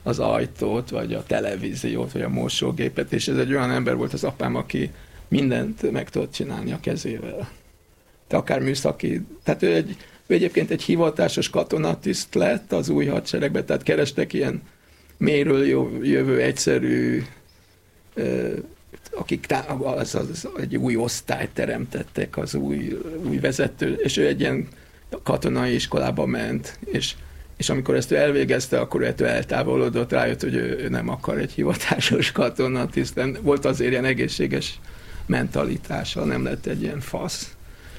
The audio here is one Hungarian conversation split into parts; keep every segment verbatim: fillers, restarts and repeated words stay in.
az ajtót, vagy a televíziót, vagy a mosógépet, és ez egy olyan ember volt az apám, aki mindent meg tudott csinálni a kezével. De akár műszaki, tehát ő, egy, ő egyébként egy hivatásos katonatiszt lett az új hadseregben, tehát kerestek ilyen mélyről jövő, egyszerű, akik tá- az, az, egy új osztályt teremtettek, az új, új vezető, és ő egy ilyen katonai iskolába ment, és, és amikor ezt ő elvégezte, akkor ő eltávolodott, rájött, hogy ő, ő nem akar egy hivatásos katonatiszt, volt azért ilyen egészséges mentalitása, nem lett egy ilyen fasz.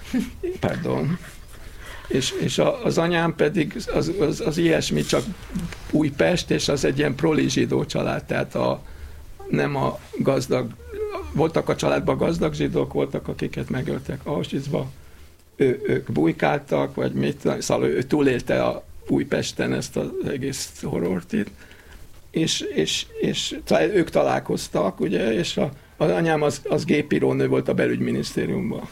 Pardon. És, és a, az anyám pedig az, az, az ilyesmi, csak Újpest, és az egy ilyen proli zsidó család, tehát a, nem a gazdag, voltak a családban gazdag zsidók, voltak, akiket megöltek Auschwitzba, ő, ők bujkáltak, vagy mit, szóval ő túlélte a Újpesten ezt az egész horrort itt, és, és, és ők találkoztak, ugye, és a, az anyám az, az gépírónő volt a belügyminisztériumban,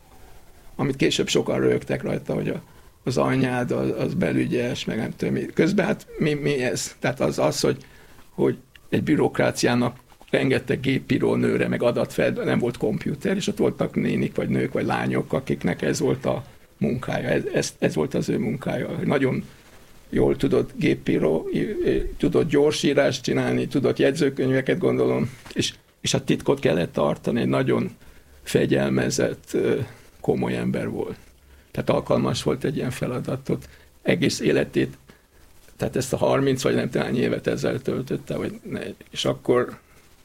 amit később sokan rögtek rajta, hogy a, az anyád az, az belügyes, meg nem tudom mi. Közben hát mi, mi ez? Tehát az az, hogy, hogy egy bürokráciának rengeteg gépírónőre, meg adatfel, nem volt komputer, és ott voltak nénik, vagy nők, vagy lányok, akiknek ez volt a munkája. Ez, ez, ez volt az ő munkája. Nagyon jól tudott gépíró, tudott gyorsírást csinálni, tudott jegyzőkönyveket, gondolom, és, és a titkot kellett tartani. Egy nagyon fegyelmezett, komoly ember volt. Tehát alkalmas volt egy ilyen feladatot. Egész életét, tehát ezt a harminc vagy nem tudom, évet ezzel töltötte, vagy ne, és akkor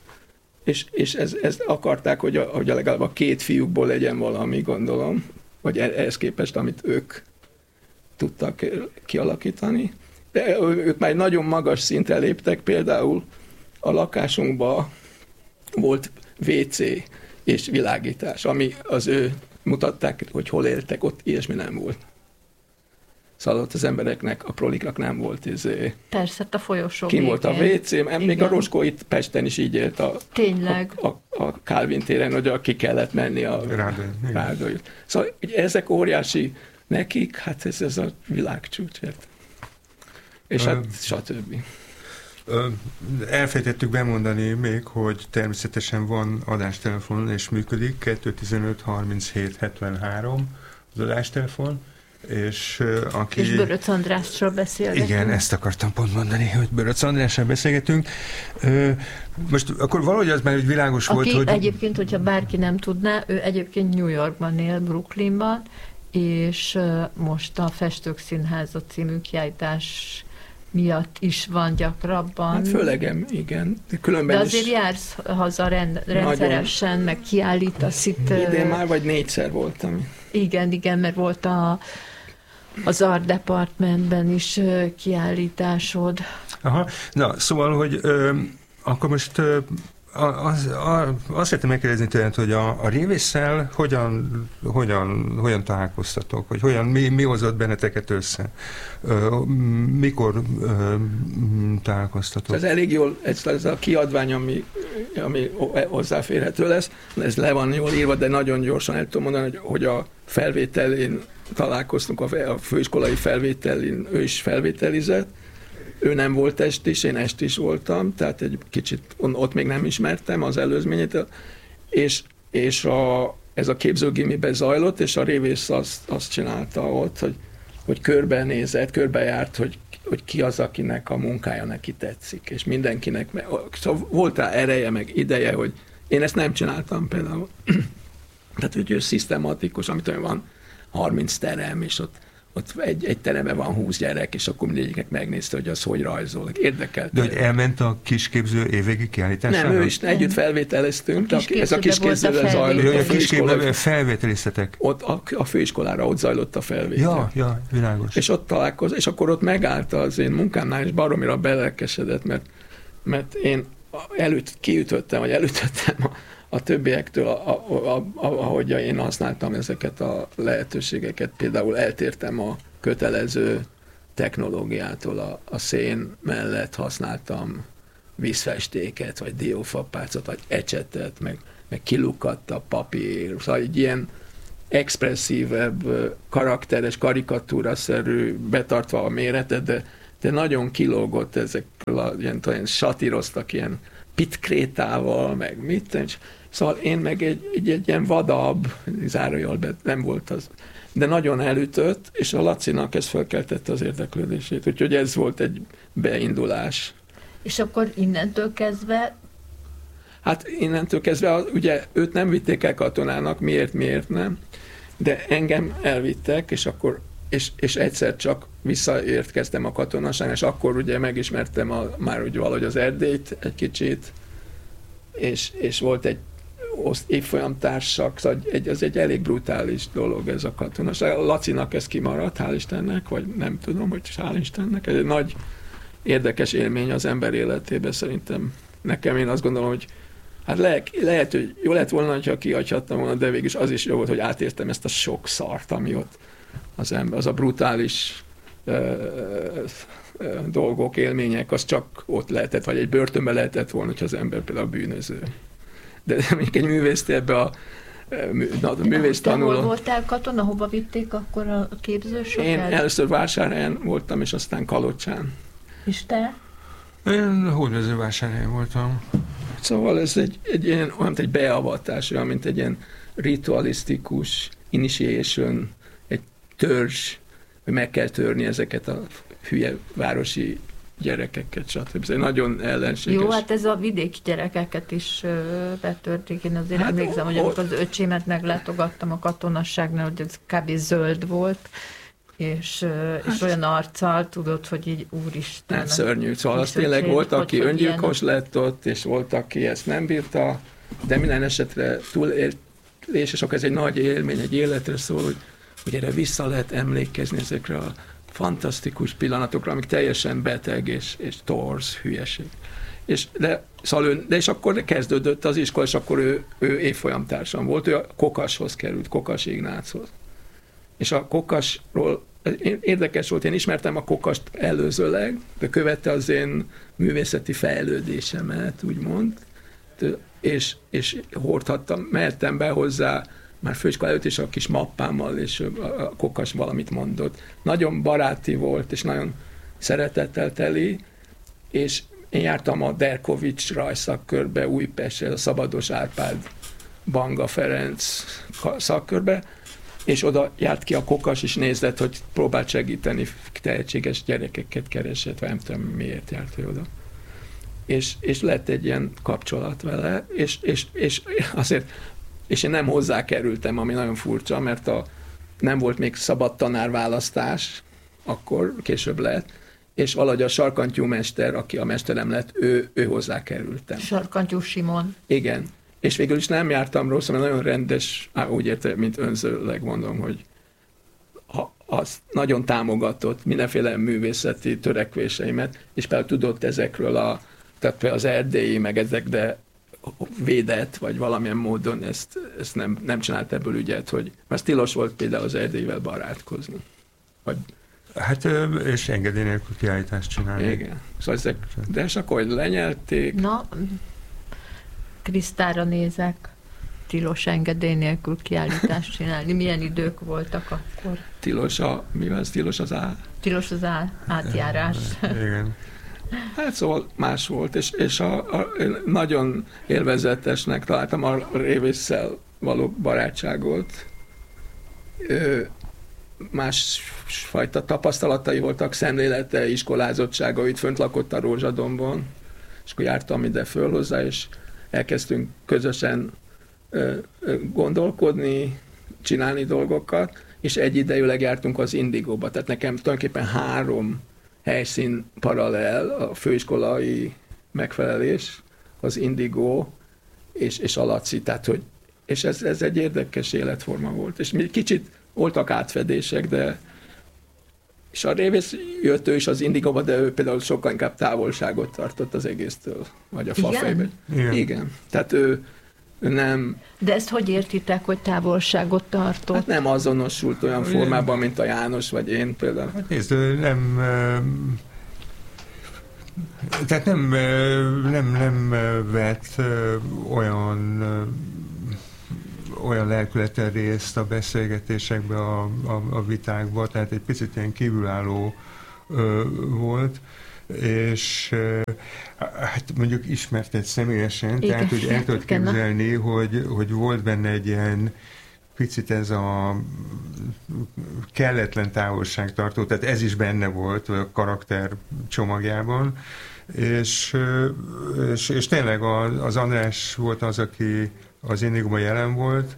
és, és ez, ez akarták, hogy, a, hogy a legalább a két fiúkból legyen valami, gondolom, vagy ehhez képest, amit ők tudtak kialakítani. De ők már nagyon magas szintre léptek, például a lakásunkban volt vé cé és világítás, ami az ő mutatták, hogy hol éltek, ott ilyesmi nem volt. Szóval ott az embereknek, a proliknak nem volt izé. Persze, a folyosó Kim volt a vé cé, még a Roskó itt Pesten is így élt a, Tényleg. a, a, a Kálvin téren, hogy ki kellett menni a Rádóig. Szóval ezek óriási nekik, hát ez, ez a világcsúcsért. És hát uh, stb. Elfelejtettük bemondani még, hogy természetesen van adástelefon, és működik, kettő tizenöt harminchét hetvenhárom az adástelefon, és aki... És Böröc Andrásról beszélgetünk. Igen, ezt akartam pont mondani, hogy Böröc Andrással beszélgetünk. Most akkor valahogy az már hogy világos aki volt, hogy... egyébként, hogyha bárki nem tudná, ő egyébként New Yorkban él, Brooklynban, és most a Festők Színháza című kiállítás miatt is van gyakrabban. Hát főleg, igen. De, különben De azért is jársz haza rend, rendszeresen, nagyon, meg kiállítasz itt. Idén már vagy négyszer voltam. Igen, igen, mert volt a, az Art Departmentben is kiállításod. Aha, na, szóval, hogy ö, akkor most ö, az, az, azt szeretném megkérdezni tőled, hogy a, a révésszel hogyan, hogyan, hogyan találkoztatok, vagy hogyan, mi, mi hozott benneteket össze? Ö, mikor ö, találkoztatok? Ez elég jól, ez, ez a kiadvány, ami, ami hozzáférhető lesz, ez le van jól írva, de nagyon gyorsan el tudom mondani, hogy, hogy a felvételén találkoztunk, a főiskolai felvételén ő is felvételizett. Ő nem volt estis, én estis voltam, tehát egy kicsit ott még nem ismertem az előzményét, és, és a, ez a képzőgimiben zajlott, és a révész azt, azt csinálta ott, hogy, hogy körbenézett, körbejárt, hogy, hogy ki az, akinek a munkája neki tetszik, és mindenkinek, szóval volt rá ereje, meg ideje, hogy én ezt nem csináltam például. Tehát, hogy ő szisztematikus, amit olyan van harminc terem, és ott ott egy, egy teremben van húsz gyerek, és akkor mindegyiknek megnézte, hogy az hogy rajzol. Érdekelt. De hogy elment a kisképző évvégi kiállítására? Nem, ő is együtt felvételeztünk. A ez a kisképzőben zajlott a, a kisképzőben felvételiztetek? Ott a, a főiskolára ott zajlott a felvétel. Ja, ja, világos. És ott találkoz, és akkor ott megállt az én munkámnál, és baromira belelkesedett, mert, mert én előtt kiütöttem, vagy elütöttem a a többiektől, a, a, a, ahogy én használtam ezeket a lehetőségeket, például eltértem a kötelező technológiától, a, a szén mellett használtam vízfestéket, vagy diófapácot, vagy ecsetet, meg, meg kilukkadt a papír, szóval egy ilyen expresszívebb, karakteres, karikatúraszerű, betartva a méretet, de, de nagyon kilógott ezekről a ilyen, olyan satíroztak ilyen pitkrétával, meg mit, és szóval én meg egy, egy, egy ilyen vadabb, zárójelben nem volt az, de nagyon elütött, és a Lacinak ez felkeltette az érdeklődését, úgyhogy ez volt egy beindulás. És akkor innentől kezdve? Hát innentől kezdve, ugye őt nem vitték el katonának, miért, miért nem, de engem elvittek, és akkor és, és egyszer csak visszaérkeztem a katonaságon, és akkor ugye megismertem a, már úgy valahogy az Erdélyt egy kicsit, és, és volt egy évfolyamtársak, szóval egy, ez egy elég brutális dolog ez a katonaság. Lacinak ez kimaradt, hál' Istennek, vagy nem tudom, hogy hál' Istennek. Ez egy nagy érdekes élmény az ember életében szerintem. Nekem én azt gondolom, hogy hát lehet, lehet hogy jó lett volna, hogyha kihagyhattam volna, de végülis az is jó volt, hogy átértem ezt a sok szart, ami ott az ember, az a brutális ö, ö, dolgok, élmények, az csak ott lehetett, vagy egy börtönben lehetett volna, hogyha az ember például bűnöző. De még egy művészti ebbe a, a művész tanuló. Te hol voltál katona, hova vitték akkor a képzősöket? Én először Vásárhelyen voltam, és aztán Kalocsán. És te? Én Hódmezővásárhelyen voltam. Szóval ez egy, egy ilyen, olyan, egy beavatás, olyan, mint egy ilyen ritualisztikus initiation, egy törzs, hogy meg kell törni ezeket a hülye városi gyerekeket, stb. Ez nagyon ellenséges. Jó, hát ez a vidéki gyerekeket is ö, betörték. Én azért hát emlékszem, hogy amikor az öcsémet meglátogattam a katonasságnál, hogy ez kb. Zöld volt, és, hát, és olyan arccal tudod, hogy így úristen. Hát szörnyű. Szóval az tényleg volt, aki öngyilkos ilyen lett ott, és volt, aki ezt nem bírta, de minden esetre túlélés, és akkor ez egy nagy élmény, egy életre szól, hogy, hogy erre vissza lehet emlékezni ezekre a fantasztikus pillanatokra, amik teljesen beteg és, és torz, hülyeség. És, de, szóval ő, de és akkor kezdődött az iskola, és akkor ő, ő évfolyamtársam volt, ő a Kokashoz került, Kokas Ignáchoz. És a Kokasról érdekes volt, én ismertem a Kokast előzőleg, de követte az én művészeti fejlődésemet, úgymond, és, és hordhattam, mehettem be hozzá már főiskola előtt is a kis mappámmal, és a Kokas valamit mondott. Nagyon baráti volt, és nagyon szeretettel teli, és én jártam a Derkovics rajszakkörbe, Újpestre, a Szabados Árpád Banga Ferenc szakkörbe, és oda járt ki a Kokas, és nézett, hogy próbált segíteni, tehetséges gyerekeket keresett, vagy nem tudom, miért járt ő oda. És, és lett egy ilyen kapcsolat vele, és, és, és azért és én nem hozzá kerültem, ami nagyon furcsa, mert a, nem volt még szabad tanárválasztás, akkor később lett, és valahogy a Sarkantyú mester, aki a mesterem lett, ő, ő hozzá kerültem. Sarkantyú Simon. Igen. És végül is nem jártam rosszul, mert nagyon rendes, á, úgy értem, mint önzőleg mondom, hogy ha, az nagyon támogatott mindenféle művészeti törekvéseimet, és például tudott ezekről a, tehát például az erdélyi, meg ezek, de védett, vagy valamilyen módon ezt, ezt nem, nem csinált ebből ügyet, hogy mert tilos volt például az erdélyvel barátkozni. Vagy... Hát, és engedély nélkül kiállítást csinálni. Igen. Szóval ezek, de és akkor lenyelték. Na, Krisztára nézek, tilos engedély nélkül kiállítást csinálni. Milyen idők voltak akkor? Tilos a, mivel ez tilos az á? Tilos az á, átjárás. Igen. Hát szóval más volt, és, és a, a, nagyon élvezetesnek találtam a Révésszel való barátságot. Ö, másfajta tapasztalatai voltak, szemlélete, iskolázottsága, itt fönt lakott a Rózsadombon, és akkor jártam ide föl hozzá, és elkezdtünk közösen ö, ö, gondolkodni, csinálni dolgokat, és egyidejűleg jártunk az Indigóba, tehát nekem tulajdonképpen három helyszín paralel, a főiskolai megfelelés, az Indigo és, és a Laci, tehát hogy, és ez, ez egy érdekes életforma volt. És mi kicsit voltak átfedések, de és a Révész jött ő is az Indigóba, de ő például sokkal inkább távolságot tartott az egésztől, vagy a fafejben. Igen? Igen. Tehát ő, ő nem... De ezt hogy értitek, hogy távolságot tartott? Hát nem azonosult olyan formában, mint a János, vagy én például. Hát nézd, nem... Tehát nem, nem, nem vett olyan olyan lelkületen részt a beszélgetésekbe, a, a, a vitákba, tehát egy picit ilyen kívülálló ö, volt, és hát mondjuk ismerted személyesen, igen, tehát hogy el tudod képzelni, hogy, hogy volt benne egy ilyen picit ez a kelletlen távolságtartó, tehát ez is benne volt a karakter csomagjában, és, és, és tényleg az András volt az, aki az Indigóban jelen volt,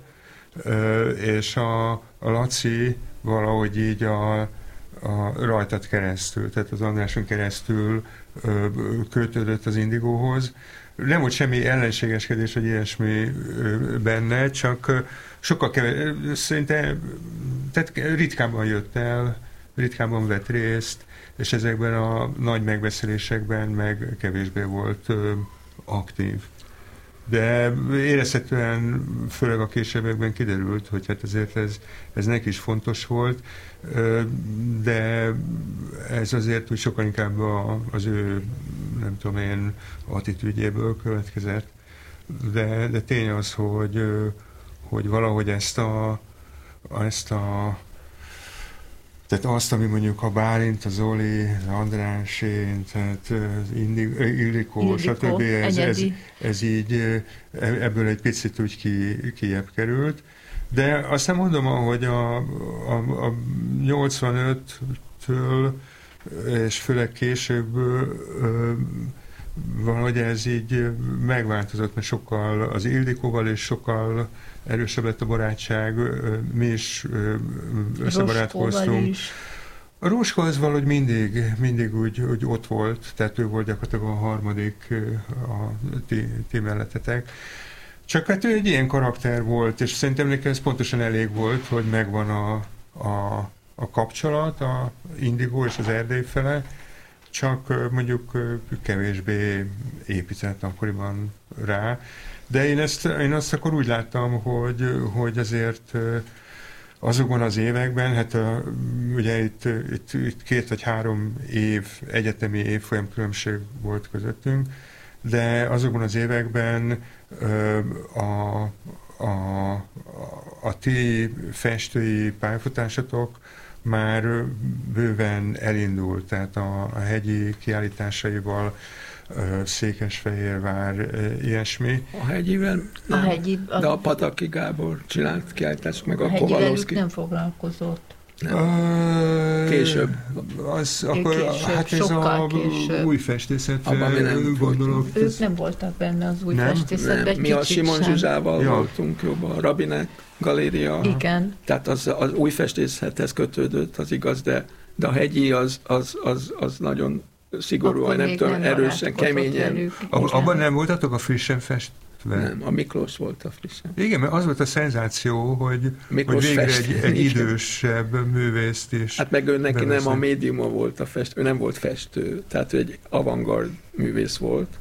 és a, a Laci valahogy így a, a rajtad keresztül, tehát az Andráson keresztül kötődött az Indigóhoz. Nem volt semmi ellenségeskedés, vagy ilyesmi benne, csak sokkal kevés, szinte, tehát ritkábban jött el, ritkábban vett részt, és ezekben a nagy megbeszélésekben meg kevésbé volt ö, aktív. De érezhetően, főleg a későbbiekben kiderült, hogy hát azért ez, ez neki is fontos volt, ö, de ez azért úgy sokkal inkább a, az ő, nem tudom én, attitűdjéből következett. De, de tény az, hogy, hogy valahogy ezt a, ezt a tehát azt, ami mondjuk a Bálint, az Zoli, az András, én, tehát az Ildikó, Ildikó, stb. Ez, ez, ez így ebből egy picit úgy ki, kijebb került. De aztán mondom, hogy a, a, a nyolcvanöttől és főleg később valahogy ez így megváltozott, mert sokkal az Ildikóval és sokkal erősebb lett a barátság, mi is összebarátkoztunk. A Róskó az valahogy mindig, mindig úgy, úgy ott volt, tehát ő volt gyakorlatilag a harmadik a ti, ti mellettetek. Csak hát ő egy ilyen karakter volt, és szerintem neki ez pontosan elég volt, hogy megvan a, a, a kapcsolat, a Indigó és az Erdély fele, csak mondjuk kevésbé épített akkoriban rá. De én ezt, én azt akkor úgy láttam, hogy, hogy azért azokban az években, hát a, ugye itt, itt, itt két vagy három év, egyetemi évfolyam különbség volt közöttünk, de azokban az években a, a, a ti festői pályafutásotok már bőven elindult, tehát a, a hegyi kiállításaival, Székesfehérvár, ilyesmi. A hegyivel nem, a hegyi, a, de a Pataki Gábor csinált kiállítást, meg a, a Kovalowski. nem foglalkozott. Nem. Uh, később. Az, akkor, később, hát ez a később. Új festészetre gondolok. Ők ez... nem voltak benne az új nem? festészetben. Nem. Mi a Simon Zsuzsával ja. voltunk jobban, a Rabinek galéria. Igen. Tehát az, az új festészethez kötődött, az igaz, de, de a hegyi az, az, az, az nagyon szigorúan, nem tudom, nem erősen, keményen. Abban nem voltatok a frissen festve? Nem, a Miklós volt a frissen. Igen, mert az volt a szenzáció, hogy, hogy végre egy, egy idősebb művészt is. Hát meg ő neki nem a médiuma volt a festő, ő nem volt festő, tehát ő egy avantgard művész volt.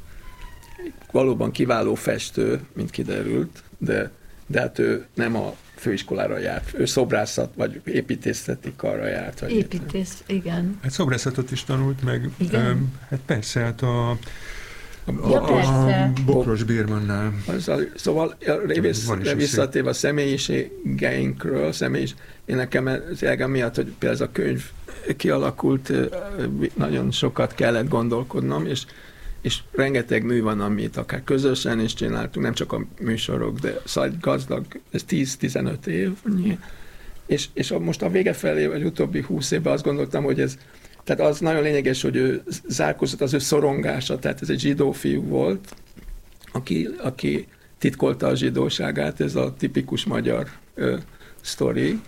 Valóban kiváló festő, mint kiderült, de, de hát ő nem a főiskolára járt. Ő szobrászat, vagy építészeti karra járt. Vagy Építész, értem. Igen. Hát szobrászatot is tanult meg. Um, hát persze, hát a, a, ja, a, a Bokros Birmannál. Szóval révész, visszatérve a személyiségeinkről, személyis, én nekem az elgem miatt, hogy például ez a könyv kialakult, nagyon sokat kellett gondolkodnom, és és rengeteg mű van, amit akár közösen is csináltunk, nem csak a műsorok, de szóval gazdag, ez tíz-tizenöt év, és, és a, most a vége felé, vagy utóbbi húsz évben azt gondoltam, hogy ez, tehát az nagyon lényeges, hogy ő zárkózott, az ő szorongása, tehát ez egy zsidó fiú volt, aki, aki titkolta a zsidóságát, ez a tipikus magyar ö, sztori,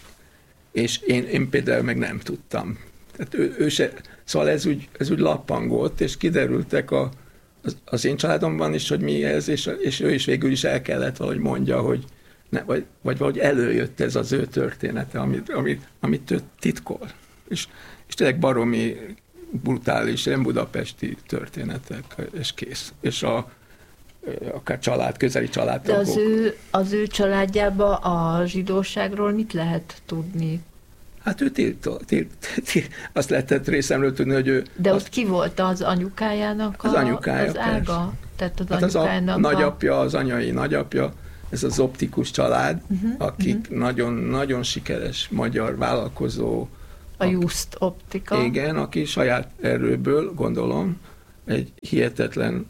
és én, én például meg nem tudtam. Tehát ő, ő se, szóval ez úgy, ez úgy lappangott, és kiderültek a, az, az én családomban is, hogy mi ez, és, és ő is végül is el kellett valahogy mondja, hogy ne, vagy, vagy valahogy előjött ez az ő története, amit, amit, amit ő titkol. És, és tényleg baromi brutális, ilyen budapesti történetek, és kész. És a, akár család, közeli családtagok. De az ő, az ő családjában a zsidóságról mit lehet tudni? Hát ő tiltó, tilt, tilt, azt lehetett részemről tudni, hogy ő... De azt, ott ki volt az anyukájának a, az, anyukája, az ága? Tehát az hát anyukájának az a, a nagyapja, az anyai nagyapja, ez az optikus család, uh-huh, akik uh-huh. nagyon, nagyon sikeres magyar vállalkozó A Just Optika. Igen, aki saját erőből, gondolom, egy hihetetlen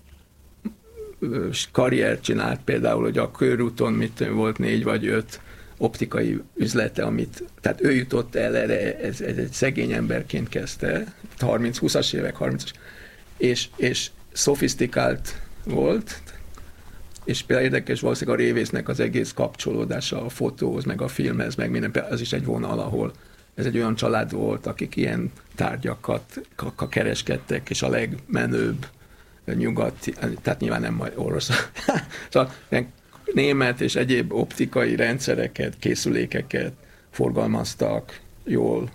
karriert csinált, például, hogy a körúton mit volt négy vagy öt optikai üzlete, amit, tehát ő jutott el erre, ez, ez egy szegény emberként kezdte, harminc-húszas évek, harmincas, és, és szofisztikált volt, és például érdekes valószínűleg a Révésznek az egész kapcsolódása a fotóhoz, meg a filmhez, meg minden, az is egy vonal, ahol ez egy olyan család volt, akik ilyen tárgyakat kereskedtek, és a legmenőbb nyugat, tehát nyilván nem majd orosz, szóval német és egyéb optikai rendszereket, készülékeket forgalmaztak jól,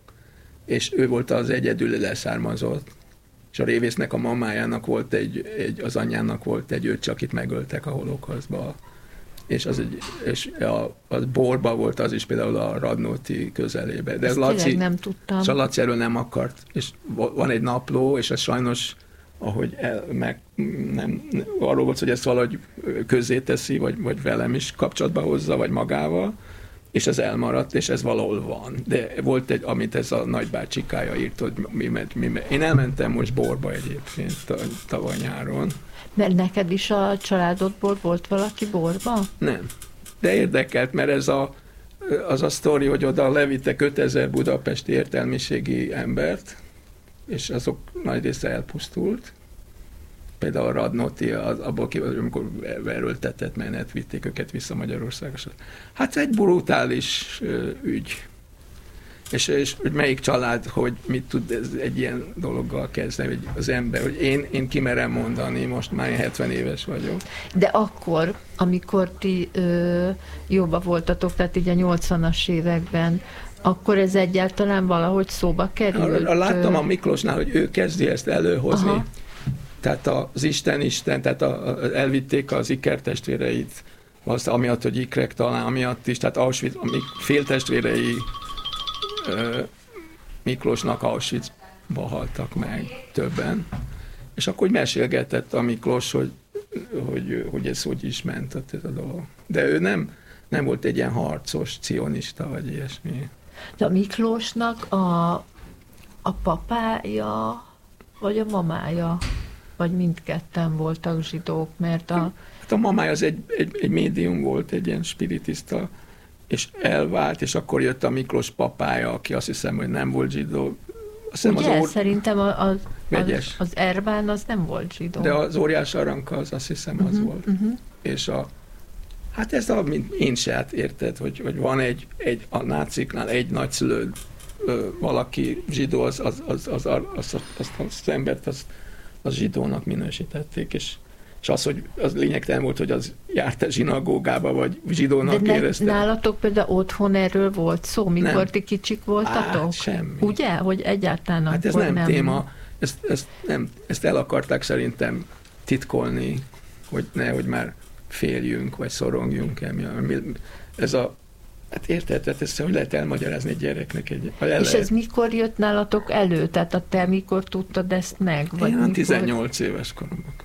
és ő volt az egyedül leszármazott, és a Révésznek a mamájának volt egy, egy az anyjának volt egy öccse, akit megöltek a holokausztba, és az egy, és a, a Borba volt az is például a Radnóti közelébe. De ezt Laci, nem tudtam. És a Laci erről nem akart, és van egy napló, és ez sajnos ahogy el, meg nem, arról volt, hogy ezt valahogy közzéteszi, vagy, vagy velem is kapcsolatba hozza, vagy magával, és ez elmaradt, és ez valahol van. De volt egy, amit ez a nagybácsikája írt, hogy mi megy, mi megy. Én elmentem most Borba egyébként tavaly nyáron. De neked is a családodból volt valaki Borba? Nem. De érdekelt, mert ez a, az a sztori, hogy oda levittek ötezer budapesti értelmiségi embert, és azok nagy része elpusztult. Például a Radnóti, az, abból ki, amikor erőltetett menet, vitték őket vissza Magyarországra. Hát egy brutális ö, ügy. És, és hogy melyik család, hogy mit tud ez egy ilyen dologgal kezdeni, hogy az ember, hogy én, én kimerem mondani, most már én hetven éves vagyok. De akkor, amikor ti ö, jobban voltatok, tehát így a nyolcvanas években, akkor ez egyáltalán valahogy szóba került? A, láttam a Miklósnál, hogy ő kezdi ezt előhozni. Aha. Tehát az Isten Isten, tehát a, a, elvitték az ikertestvéreit, azt amiatt, hogy ikrek talán, amiatt is, tehát Auschwitz, a féltestvérei ö, Miklósnak Auschwitzba haltak meg többen. És akkor úgy mesélgetett a Miklós, hogy, hogy, hogy ez hogy is ment ez a dolog. De ő nem, nem volt egy ilyen harcos, cionista, vagy ilyesmi. De a Miklósnak a, a papája, vagy a mamája, vagy mindketten voltak zsidók, mert a... Hát a mamája az egy, egy, egy médium volt, egy ilyen spiritista, és elvált, és akkor jött a Miklós papája, aki azt hiszem, hogy nem volt zsidó. Azt ugye, az or... szerintem az, az, az Erbán az nem volt zsidó. De az óriás aranka az azt hiszem az uh-huh, volt. Uh-huh. És a hát ez a, mint én se hát érted, hogy, hogy van egy, egy a náciknál egy nagyszülő, valaki zsidó, az, az, az, az, az, az, az, az embert az, az zsidónak minősítették, és, és az, hogy az lényegtelen volt, hogy az járt a zsinagógába, vagy zsidónak de érezte. De nálatok például otthon erről volt szó, mikor nem. ti kicsik voltatok? Hát, semmi. Ugye? Hogy egyáltalán hát ez akkor nem, nem téma, ezt, ezt, nem, ezt el akarták szerintem titkolni, hogy nehogy már féljünk, vagy szorongjunk el. Ez a, hát érted, hát ezt hogy lehet elmagyarázni egy gyereknek? Egy, és lehet. Ez mikor jött nálatok elő? Tehát a te mikor tudtad ezt meg? Vagy Én mikor... tizennyolc éves koromban.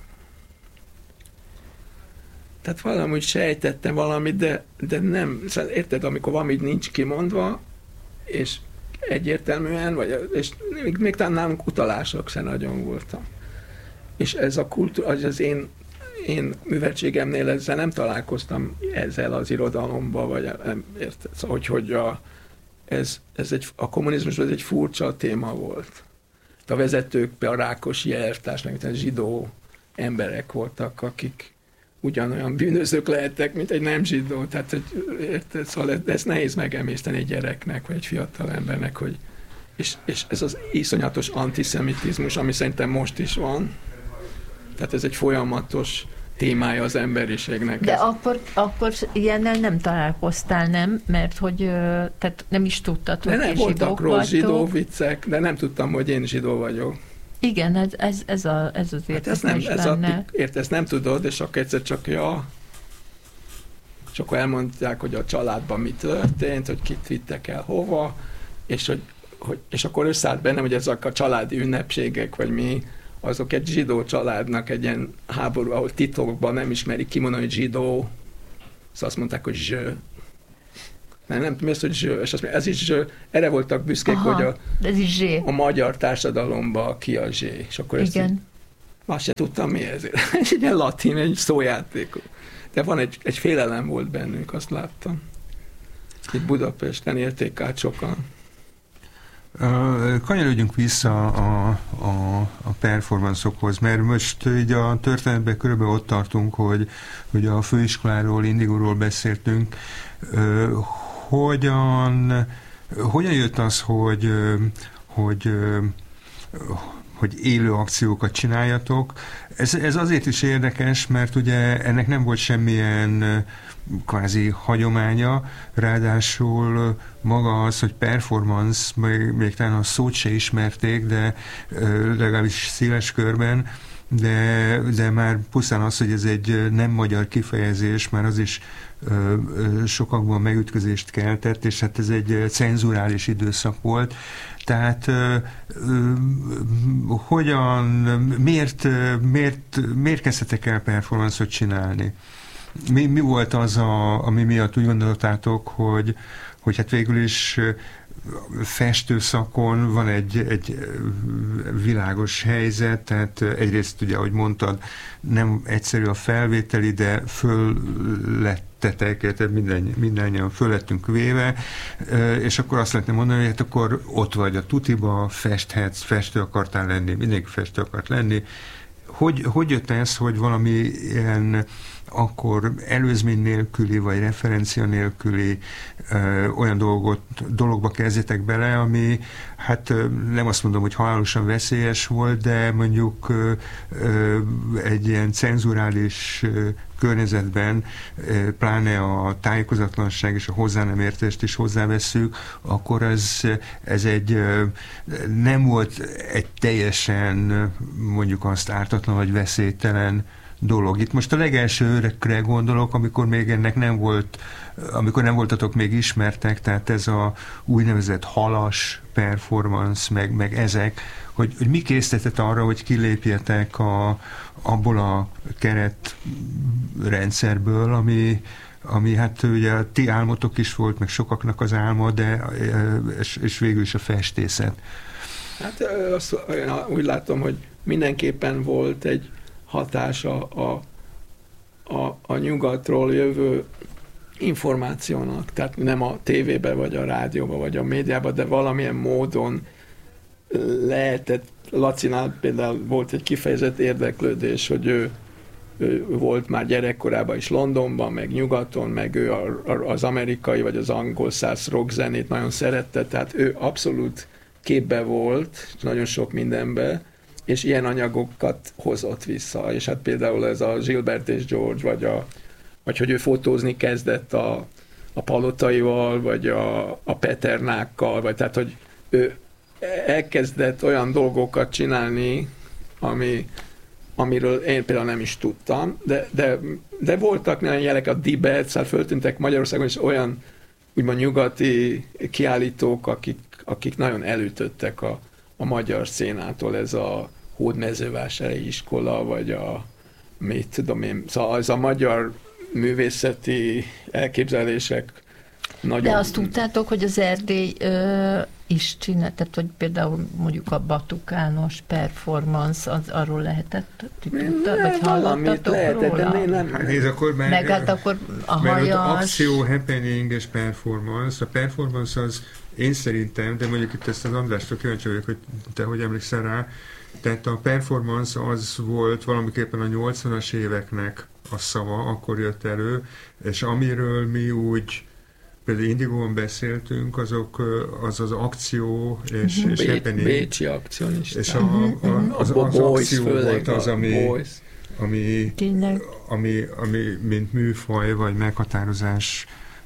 Tehát valahogy sejtettem valamit, de, de nem, szóval érted, amikor valamit nincs kimondva, és egyértelműen, vagy, és még, még talán nálunk utalások se nagyon voltam. És ez a kultúra, az, az én én műveltségemnél ezzel nem találkoztam ezzel az irodalomba, vagy nem érted, szóval, hogy, hogy a, ez, ez egy, a kommunizmus ez egy furcsa téma volt. A vezetők, például a Rákosi elvtárs, meg zsidó emberek voltak, akik ugyanolyan bűnözők lehettek, mint egy nem zsidó. Tehát, hogy, érted, szóval ez nehéz megemészteni egy gyereknek, vagy egy fiatal embernek, hogy, és, és ez az iszonyatos antiszemitizmus, ami szerintem most is van. Tehát ez egy folyamatos témája az emberiségnek. De ez. akkor, akkor ilyennel nem találkoztál, nem? Mert hogy tehát nem is tudtad, hogy nem, ti voltak rossz vagytok. zsidó viccek, de nem tudtam, hogy én zsidó vagyok. Igen, ez, ez, ez, a, ez az hát ez nem, ez benne. A, ért, ezt nem tudod, és akkor egyszer csak ja, és akkor elmondják, hogy a családban mi történt, hogy kit vittek el hova, és, hogy, hogy, és akkor összeállt bennem, hogy ezek a családi ünnepségek, vagy mi, azok egy zsidó családnak egy ilyen háború, ahol titokban nem ismerik kimondani, hogy zsidó, szóval azt mondták, hogy zső. nem, nem tudom, ezt, hogy zső, és azt mondja, ez is zső, erre voltak büszkék, Aha, hogy a, ez is zsé. a magyar társadalomban ki a zsé. És akkor ezt Igen. így, azt se tudtam mi ezért. És egy ilyen latin, egy szójáték. De van egy, egy félelem volt bennünk, azt láttam. Itt Budapesten érték át sokan. Kanyarodjunk vissza a, a, a performanszokhoz, mert most így a történetben körülbelül ott tartunk, hogy, hogy a főiskoláról, Indigóról beszéltünk. Hogyan, hogyan jött az, hogy, hogy, hogy élő akciókat csináljatok? Ez, ez azért is érdekes, mert ugye ennek nem volt semmilyen kvázi hagyománya, ráadásul maga az, hogy performance, még, még talán a szót se ismerték, de legalábbis széles körben, de, de már pusztán az, hogy ez egy nem magyar kifejezés, már az is ö, ö, sokakban megütközést keltett, és hát ez egy cenzurális időszak volt. Tehát ö, ö, hogyan, miért, miért, miért kezdtetek el performance-ot csinálni? Mi, mi volt az, a, ami miatt úgy gondoltátok, hogy, hogy hát végül is festőszakon van egy, egy világos helyzet, tehát egyrészt ugye, ahogy mondtad, nem egyszerű a felvételi, de föl lettetek, tehát minden, mindannyian föl lettünk véve, és akkor azt lehetne mondani, hogy hát akkor ott vagy a tutiba, festhetsz, festő akartál lenni, mindenki festő akart lenni. Hogy, hogy jött ez, hogy valami ilyen akkor előzmény nélküli, vagy referencia nélküli ö, olyan dolgot, dologba kezdjetek bele, ami hát ö, nem azt mondom, hogy halálosan veszélyes volt, de mondjuk ö, ö, egy ilyen cenzurális ö, környezetben, ö, pláne a tájékozatlanság és a hozzá nem értést is hozzávesszük, akkor ez, ez egy ö, nem volt egy teljesen mondjuk azt ártatlan vagy veszélytelen dolog. Itt most a legelső őrekre gondolok, amikor még ennek nem volt, amikor nem voltatok még ismertek, tehát ez a úgynevezett halas performance, meg, meg ezek, hogy, hogy mi késztetett arra, hogy kilépjetek a, abból a keretrendszerből, ami, ami hát ugye a ti álmotok is volt, meg sokaknak az álma, de és, és végül is a festészet. Hát azt, úgy látom, hogy mindenképpen volt egy hatása a, a, a nyugatról jövő információnak, tehát nem a tévébe, vagy a rádióba, vagy a médiába, de valamilyen módon lehetett, Lacinál például volt egy kifejezett érdeklődés, hogy ő, ő volt már gyerekkorában is Londonban, meg nyugaton, meg ő a, a, az amerikai, vagy az angol száz rock zenét nagyon szerette, tehát ő abszolút képbe volt, nagyon sok mindenbe, és ilyen anyagokat hozott vissza. És hát például ez a Gilbert és George, vagy, a, vagy hogy ő fotózni kezdett a, a Palotaival, vagy a, a Peternákkal, vagy tehát, hogy ő elkezdett olyan dolgokat csinálni, ami, amiről én például nem is tudtam, de, de, de voltak olyan jelek, a Dibet, szóval föltűntek Magyarországon is olyan úgymond nyugati kiállítók, akik, akik nagyon elütöttek a, a magyar szénától, ez a Hódmezővásári iskola, vagy a mit tudom én, szóval ez a magyar művészeti elképzelések nagyon... De azt tudtátok, hogy az Erdély ö, is csinált, tehát hogy például mondjuk a batukános performance, az arról lehetett, tudtad, vagy hallottatok lehetett, róla? De nem, hát nézd, akkor már, meg hát akkor a mert hajas... az akció, happening és performance, a performance az én szerintem, de mondjuk itt ezt az Andrástól kíváncsi vagyok, hogy te hogy emlékszel rá, tehát a performance az volt valamiképpen a nyolcvanas éveknek a szava, akkor jött elő, és amiről mi úgy például Indigóban beszéltünk, azok az az akció és, uh-huh. és happening. Bécsi akció is. És a, a, az, az akció volt az, ami, ami, ami, ami mint műfaj vagy meghatározás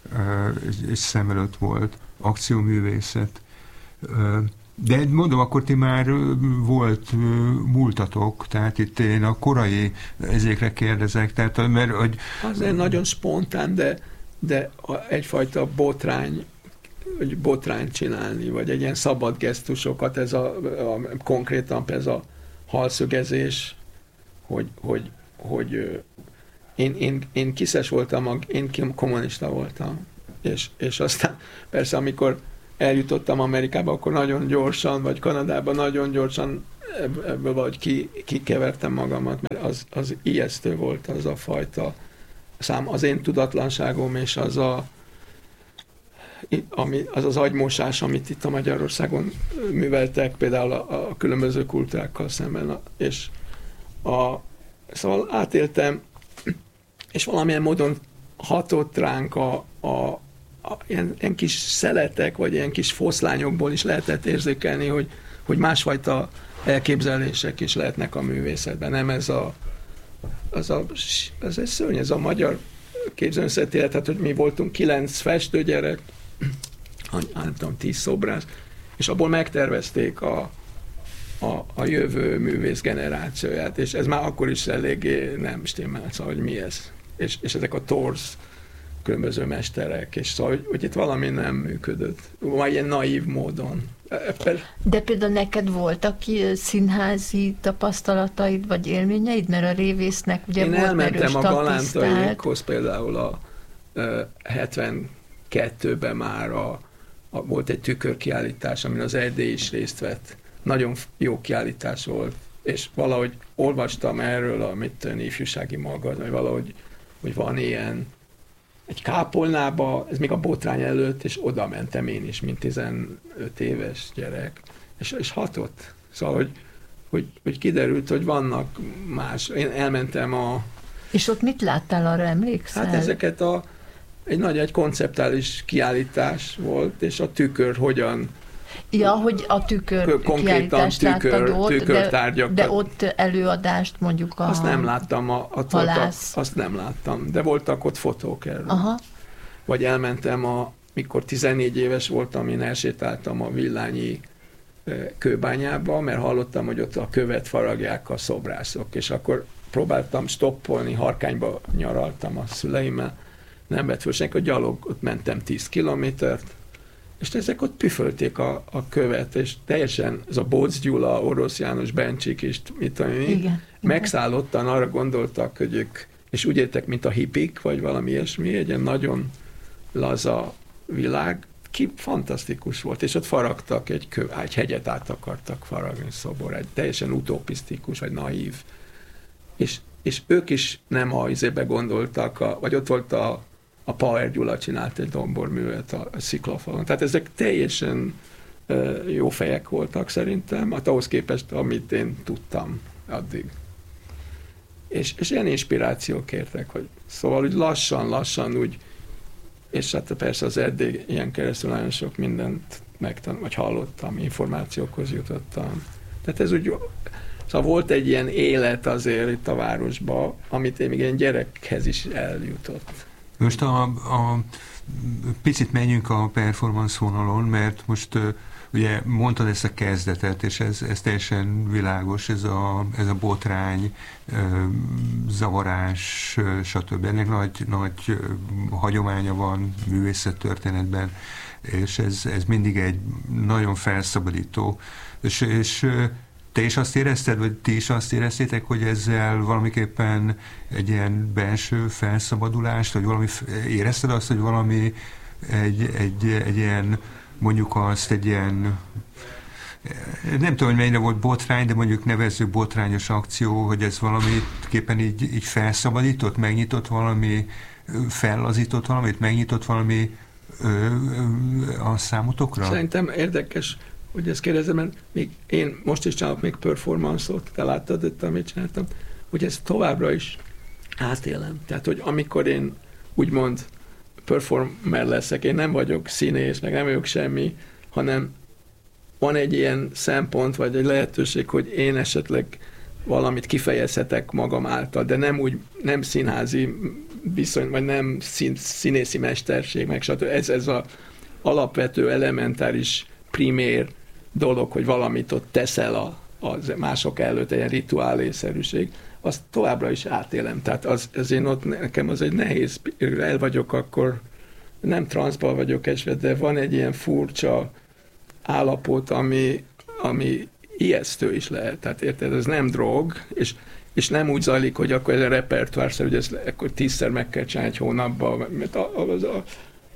és szem előtt volt. Akcióművészet. De mondom, akkor ti már volt múltatok, tehát itt én a korai ezékre kérdezek, tehát mert hogy... Azért nagyon spontán, de, de egyfajta botrány, vagy botrányt csinálni, vagy egy ilyen szabad gesztusokat, ez a, a konkrétan ez a halszögezés, hogy, hogy, hogy én, én, én kiszes voltam, én kommunista voltam. és, és aztán persze, amikor eljutottam Amerikába, akkor nagyon gyorsan, vagy Kanadában nagyon gyorsan ebből vagy ki, kikevertem magamat, mert az, az ijesztő volt az a fajta szám, az én tudatlanságom, és az a, ami, az, az agymosás, amit itt a Magyarországon műveltek, például a, a különböző kultúrákkal szemben, és a, szóval átéltem, és valamilyen módon hatott ránk a, a, a ilyen, ilyen kis szeletek, vagy ilyen kis foszlányokból is lehetett érzékelni, hogy, hogy másfajta elképzelések is lehetnek a művészetben. Nem ez a, az a, ez egy szörny, ez a magyar képzelőszetélet, tehát, hogy mi voltunk kilenc festőgyerek, nem tudom, tíz szobrász, és abból megtervezték a, a, a jövő művész generációját, és ez már akkor is eléggé nem stimmel, szóval, hogy mi ez. És, és ezek a torz különböző mesterek, és szóval, hogy, hogy itt valami nem működött. Már ilyen naív módon. De például neked voltak színházi tapasztalataid, vagy élményeid? Mert a Révésznek ugye Én volt elmentem a Galántai-hoz például a uh, hetvenkettőben már a, a, volt egy tükörkiállítás, amin az Erdély is részt vett. Nagyon jó kiállítás volt, és valahogy olvastam erről, amit ifjúsági magazin, vagy valahogy, hogy van ilyen egy kápolnába, ez még a botrány előtt, és oda mentem én is, mint tizenöt éves gyerek, és, és hatott. Szóval, hogy, hogy, hogy kiderült, hogy vannak más. Én elmentem a... És ott mit láttál, arra emlékszel? Hát ezeket a... Egy nagy, egy konceptuális kiállítás volt, és a tükör hogyan... Ja, hogy a tükör kiállítást tükör, láttad ott, tükörtárgyakat. De, de ott előadást mondjuk a Azt nem láttam, a, a halász. Azt nem láttam, de voltak ott fotók erről. Aha. Vagy elmentem, a, mikor tizennégy éves voltam, én elsétáltam a Villányi kőbányába, mert hallottam, hogy ott a követ faragják a szobrászok, és akkor próbáltam stoppolni, Harkányba nyaraltam a szüleimmel, nem vett föl senki, hogy gyalog, ott mentem tíz kilométert, és ezek ott püfölték a, a követ, és teljesen ez a Bóc Gyula, Orosz János, Bencsik és mit tudom én, megszállottan arra gondoltak, hogy ők, és úgy éltek, mint a hippik, vagy valami ilyesmi, egy ilyen nagyon laza világ, ki fantasztikus volt, és ott faragtak egy, kö, egy hegyet át akartak faragni, szobor, egy teljesen utopisztikus, vagy naív. És, és ők is nem a izébe gondoltak, a, vagy ott volt a a Power Gyula csinált egy domborművet a, a sziklafalon. Tehát ezek teljesen uh, jó fejek voltak szerintem, hát ahhoz képest, amit én tudtam addig. És, és ilyen inspirációk értek, hogy szóval úgy lassan-lassan úgy, és hát persze az Erdély ilyen keresztül nagyon sok mindent megtan, vagy hallottam, információkhoz jutottam. Tehát ez úgy, szóval volt egy ilyen élet azért itt a városban, amit én még ilyen gyerekhez is eljutott. Most a, a picit menjünk a performance vonalon, mert most ugye mondtad ezt a kezdetet, és ez, ez teljesen világos, ez a, ez a botrány, zavarás, stb. Ennek nagy, nagy hagyománya van művészettörténetben, és ez, ez mindig egy nagyon felszabadító. És, és te is azt érezted, vagy ti is azt éreztétek, hogy ezzel valamiképpen egy ilyen belső felszabadulást, vagy valami, érezted azt, hogy valami egy, egy, egy ilyen, mondjuk azt egy ilyen, nem tudom, hogy mennyire volt botrány, de mondjuk nevezzük botrányos akció, hogy ez valamiképpen így, így felszabadított, megnyitott valami, fellazított valamit, megnyitott valami ö, ö, a számotokra? Szerintem érdekes, hogy ezt kérdezem, mert még én most is csinálok még performance-ot, te láttad itt, amit csináltam, hogy ezt továbbra is átélem. Tehát, hogy amikor én úgymond performer leszek, én nem vagyok színész, meg nem vagyok semmi, hanem van egy ilyen szempont, vagy egy lehetőség, hogy én esetleg valamit kifejezhetek magam által, de nem úgy, nem színházi viszony, vagy nem szín, színészi mesterség, meg stb. Ez, ez az alapvető, elementáris, primér dolog, hogy valamit ott teszel a, a mások előtt, egy rituálészerűség, azt továbbra is átélem. Tehát az, az én ott, nekem az egy nehéz, el vagyok akkor, nem transzban vagyok esve, de van egy ilyen furcsa állapot, ami, ami ijesztő is lehet. Tehát érted, ez nem drog, és, és nem úgy zajlik, hogy akkor ez a repertoárszerű, hogy ezt akkor tízszer meg kell csinálni egy hónapban, mert az a,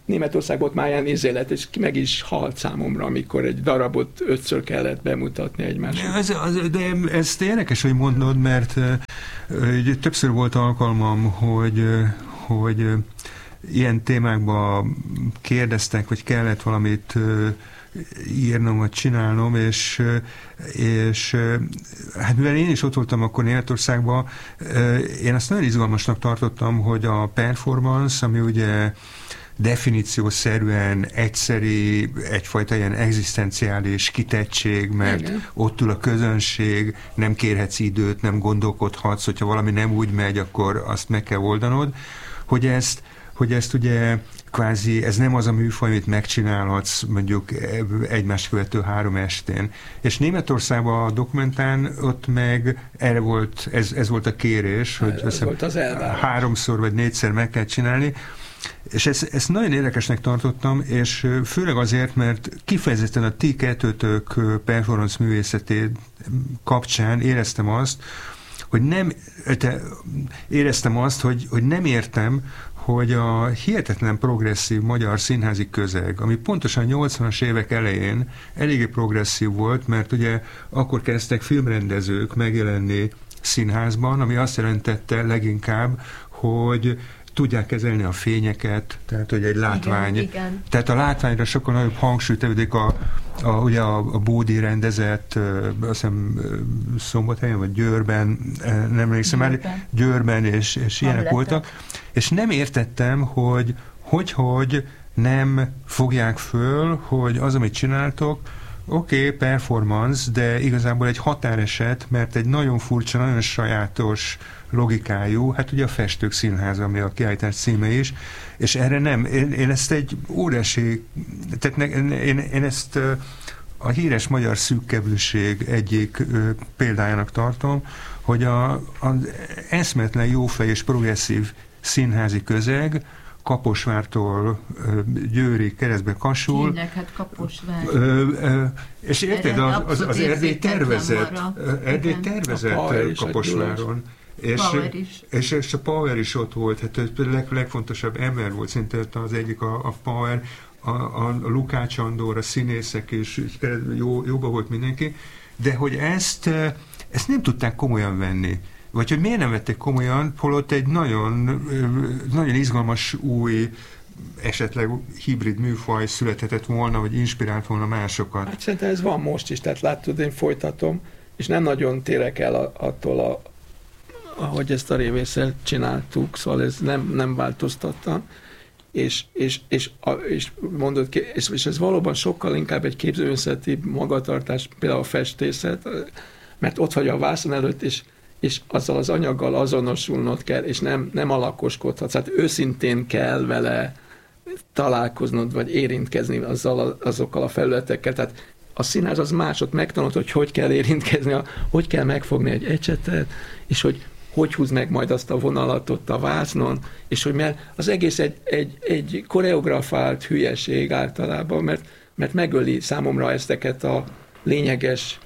Németországban ott már ilyen izélet, és meg is halt számomra, amikor egy darabot ötször kellett bemutatni egymásnak. Ez, az, de ez érdekes, hogy mondod, mert uh, többször volt alkalmam, hogy, uh, hogy uh, ilyen témákban kérdeztek, hogy kellett valamit uh, írnom, vagy csinálnom, és, és hát mivel én is ott voltam akkor Németországban, én azt nagyon izgalmasnak tartottam, hogy a performance, ami ugye definíciószerűen egyszeri, egyfajta ilyen egzisztenciális kitettség, mert igen, ott ül a közönség, nem kérhetsz időt, nem gondolkodhatsz, hogyha valami nem úgy megy, akkor azt meg kell oldanod, hogy ezt, hogy ezt ugye kvázi, ez nem az a műfaj, amit megcsinálhatsz mondjuk egymást követő három estén. És Németországban a dokumentán ott meg erre volt, ez, ez volt a kérés, hogy ez volt az háromszor vagy négyszer meg kell csinálni, és ezt, ezt nagyon érdekesnek tartottam, és főleg azért, mert kifejezetten a ti kettőtök performance művészetét kapcsán éreztem azt, hogy nem, éreztem azt, hogy, hogy nem értem, hogy a hihetetlen progresszív magyar színházi közeg, ami pontosan nyolcvanas évek elején eléggé progresszív volt, mert ugye akkor kezdtek filmrendezők megjelenni színházban, ami azt jelentette leginkább, hogy tudják kezelni a fényeket, tehát hogy egy látvány, igen, igen. tehát a látványra sokkal nagyobb hangsúlyt tevődik a, a, ugye a, a Bódi rendezett, azt hiszem Szombathelyen vagy Győrben, nem emlékszem már, Győrben és, és ilyenek voltak, és nem értettem, hogy hogy, hogy nem fogják föl, hogy az, amit csináltok, oké, okay, performance, de igazából egy határeset, mert egy nagyon furcsa, nagyon sajátos logikájú, hát ugye a Festők Színháza, ami a kiállítás címe is, és erre nem, én, én ezt egy óriási, tehát ne, én, én ezt a híres magyar szűkkeblűség egyik példájának tartom, hogy a, az eszmetlen jófej és progresszív színházi közeg Kaposvártól Győrig keresztbe Kasul. Tényleg, hát Kaposvár. Ö, ö, és érted, az, az, az Erdély tervezett, Erdély tervezett Kaposváron. És, és, és a Power is ott volt, hát a leg, legfontosabb ember volt, szinte az egyik a, a Power, a, a, a Lukács Andor, a színészek is, jó, jóba volt mindenki, de hogy ezt, ezt nem tudták komolyan venni. Vagy hogy miért nem vették komolyan, holott egy nagyon, nagyon izgalmas új, esetleg hibrid műfaj születhetett volna, vagy inspirált volna másokat. Hát szerintem ez van most is, tehát látod, én folytatom, és nem nagyon térek el attól, a, ahogy ezt a révészet csináltuk, szóval ez nem, nem változtattam, és, és, és, és mondod, és, és ez valóban sokkal inkább egy képzőművészeti magatartás, például a festészet, mert ott vagy a vászon előtt, és és azzal az anyaggal azonosulnod kell, és nem, nem alakoskodhatsz. Hát őszintén kell vele találkoznod, vagy érintkezni azzal, azokkal a felületekkel. Tehát a színház az más, ott megtanult, hogy hogy kell érintkezni, hogy kell megfogni egy ecsetet, és hogy hogy húz meg majd azt a vonalat ott a vásznon, és hogy mert az egész egy, egy, egy koreografált hülyeség általában, mert, mert megöli számomra ezteket a lényeges.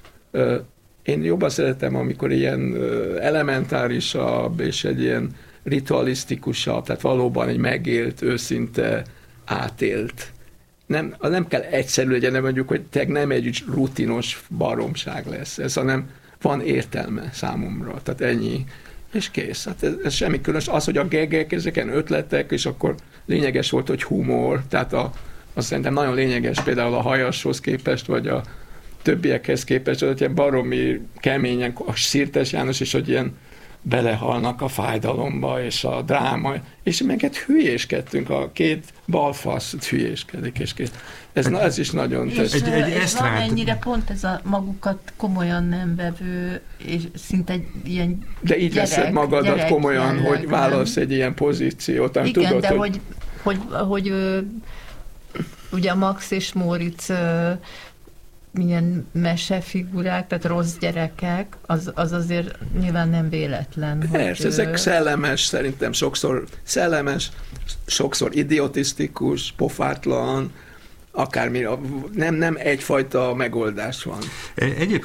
Én jobban szeretem, amikor ilyen elementárisabb, és egy ilyen ritualisztikusabb, tehát valóban egy megélt, őszinte, átélt. Nem, nem kell egyszerű legyen, nem mondjuk, hogy te nem egy rutinos baromság lesz ez, hanem van értelme számomra. Tehát ennyi. És kész. Hát ez, ez semmi különös. Az, hogy a gegek, ezeken ötletek, és akkor lényeges volt, hogy humor. Tehát a, azt szerintem nagyon lényeges például a Hajashoz képest, vagy a többiekhez képest, hogy ilyen baromi keményen, a Szirtes János is, hogy ilyen belehalnak a fájdalomba, és a dráma, és meg hülyéskedtünk, a két balfasz hülyéskedik, és kész. Ez, na, ez is nagyon... És, egy, egy és valamennyire pont ez a magukat komolyan nem vevő, és szinte egy ilyen de így gyerek, veszed magadat gyerek komolyan, jelleg, hogy válasz egy ilyen pozíciót. Igen, tudod, de hogy, hogy, hogy, hogy ö, ugye Max és Móricz ö, milyen mesefigurák, tehát rossz gyerekek, az, az azért nyilván nem véletlen. Persze, hogy, ezek szellemes, szerintem sokszor szellemes, sokszor idiotisztikus, pofátlan, akármi, nem, nem egyfajta megoldás van.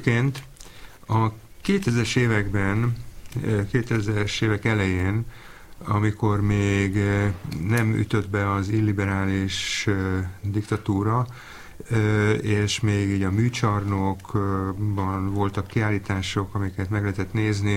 Egyébként a kétezres években, kétezres évek elején amikor még nem ütött be az illiberális diktatúra, és még így a műcsarnokban voltak kiállítások, amiket meg lehetett nézni.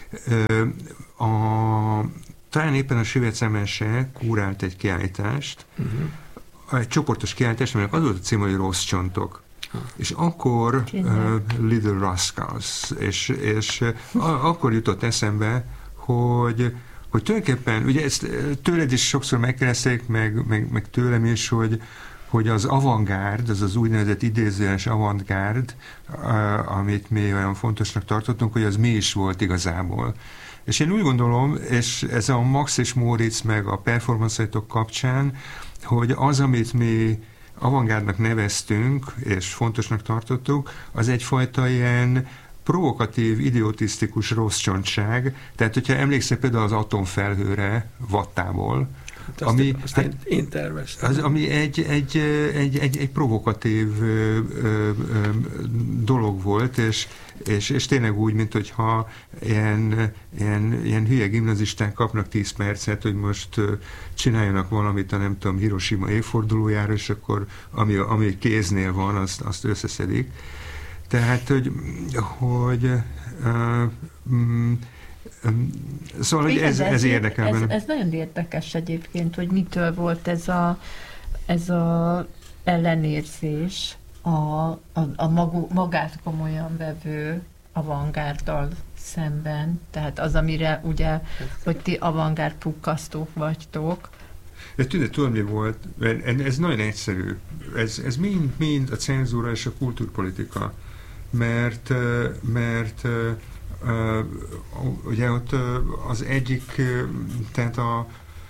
A, talán éppen a Sivec-Emese kúrált egy kiállítást, uh-huh. egy csoportos kiállítást, aminek az volt a cím, hogy Rossz csontok. Ha. És akkor uh, Little Rascals, és, és uh, akkor jutott eszembe, hogy hogy tulajdonképpen, ugye ezt tőled is sokszor megkérdezték, meg, meg, meg tőlem is, hogy, hogy az avantgárd, az az úgynevezett idézőjeles avantgárd, amit mi olyan fontosnak tartottunk, hogy az mi is volt igazából. És én úgy gondolom, és ez a Max és Moritz meg a performance-aitok kapcsán, hogy az, amit mi avantgárdnak neveztünk, és fontosnak tartottuk, az egyfajta ilyen provokatív, idiotisztikus rosszcsontság. Tehát, hogyha emlékszel például az atomfelhőre Vattából, hát ami, azt hát, én terveztem. Az, ami egy, egy, egy, egy, egy provokatív ö, ö, ö, dolog volt, és, és, és tényleg úgy, mint hogyha ilyen, ilyen, ilyen hülye gimnazisták kapnak tíz percet, hogy most csináljanak valamit a nem tudom, Hiroshima évfordulójára, és akkor ami, ami kéznél van, azt, azt összeszedik. Tehát, hogy, hogy uh, um, um, szóval, hogy ez, ez, ez érdekel. Ez, ez nagyon érdekes egyébként, hogy mitől volt ez a, ez a ellenérzés a, a, a magu, magát komolyan vevő avantgárddal szemben. Tehát az, amire ugye, hogy ti avantgárd pukkasztók vagytok. De tudod, tudom, mi volt, ez nagyon egyszerű. Ez, ez mind, mind a cenzúra és a kultúrpolitika. Mert, mert uh, ugye ott az egyik, tehát a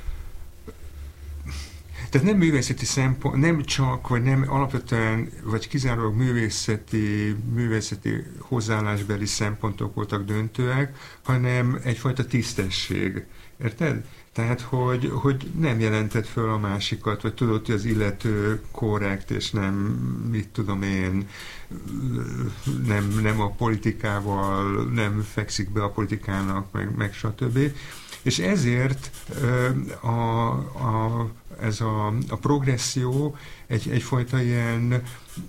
tehát nem művészeti szempont, nem csak, vagy nem alapvetően, vagy kizárólag művészeti, művészeti hozzáállásbeli szempontok voltak döntőek, hanem egyfajta tisztesség. Érted? Tehát, hogy, hogy nem jelentett föl a másikat, vagy tudod, hogy az illető korrekt, és nem, mit tudom én, nem, nem a politikával, nem fekszik be a politikának, meg, meg stb. És ezért a, a, ez a, a progresszió egy, egyfajta ilyen,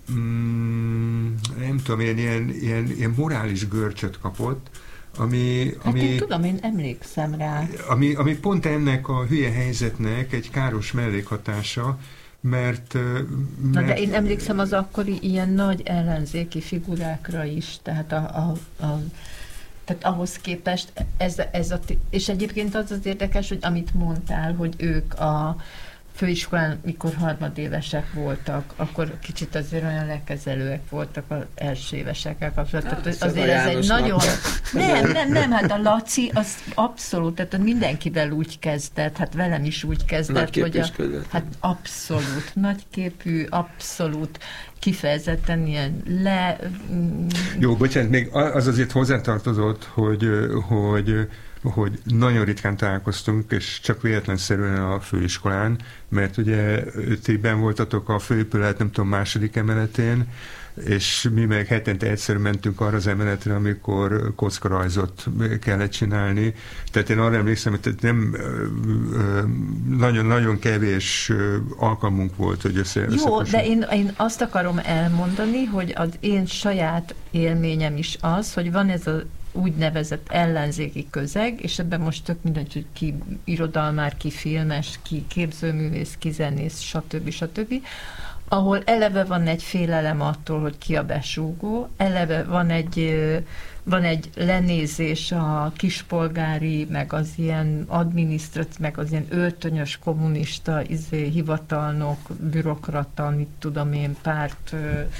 mm, nem tudom, ilyen, ilyen, ilyen, ilyen morális görcsöt kapott, Ami, hát ami, én tudom, én emlékszem rá. Ami, ami pont ennek a hülye helyzetnek egy káros mellékhatása, mert... mert Na, de én emlékszem az akkori ilyen nagy ellenzéki figurákra is, tehát, a, a, a, tehát ahhoz képest ez, ez a... És egyébként az az érdekes, hogy amit mondtál, hogy ők a főiskolán, mikor harmadévesek voltak, akkor kicsit azért olyan lekezelőek voltak az első évesekkel kapcsolatban. Ja, azért ez egy nagyon... Nem, nem, nem, hát a Laci az abszolút, tehát mindenkivel úgy kezdett, hát velem is úgy kezdett, hogy a, hát abszolút, nagyképű, abszolút, kifejezetten ilyen le... Jó, bocsánat, még az azért hozzátartozott, hogy, hogy hogy nagyon ritkán találkoztunk, és csak véletlenszerűen a főiskolán, mert ugye ti benn voltatok a főépület, nem tudom, második emeletén, és mi meg hetente egyszer mentünk arra az emeletre, amikor kockarajzot kellett csinálni. Tehát én arra emlékszem, hogy nem nagyon-nagyon kevés alkalmunk volt, hogy össze Jó, de én, én azt akarom elmondani, hogy az én saját élményem is az, hogy van ez a úgynevezett ellenzéki közeg, és ebben most tök mindegy, hogy ki irodalmár, ki filmes, ki képzőművész, ki zenész, stb. stb., ahol eleve van egy félelem attól, hogy ki a besúgó, eleve van egy, van egy lenézés a kispolgári, meg az ilyen adminisztrat, meg az ilyen öltönyös kommunista izé, hivatalnok, bürokrata, mit tudom én, párt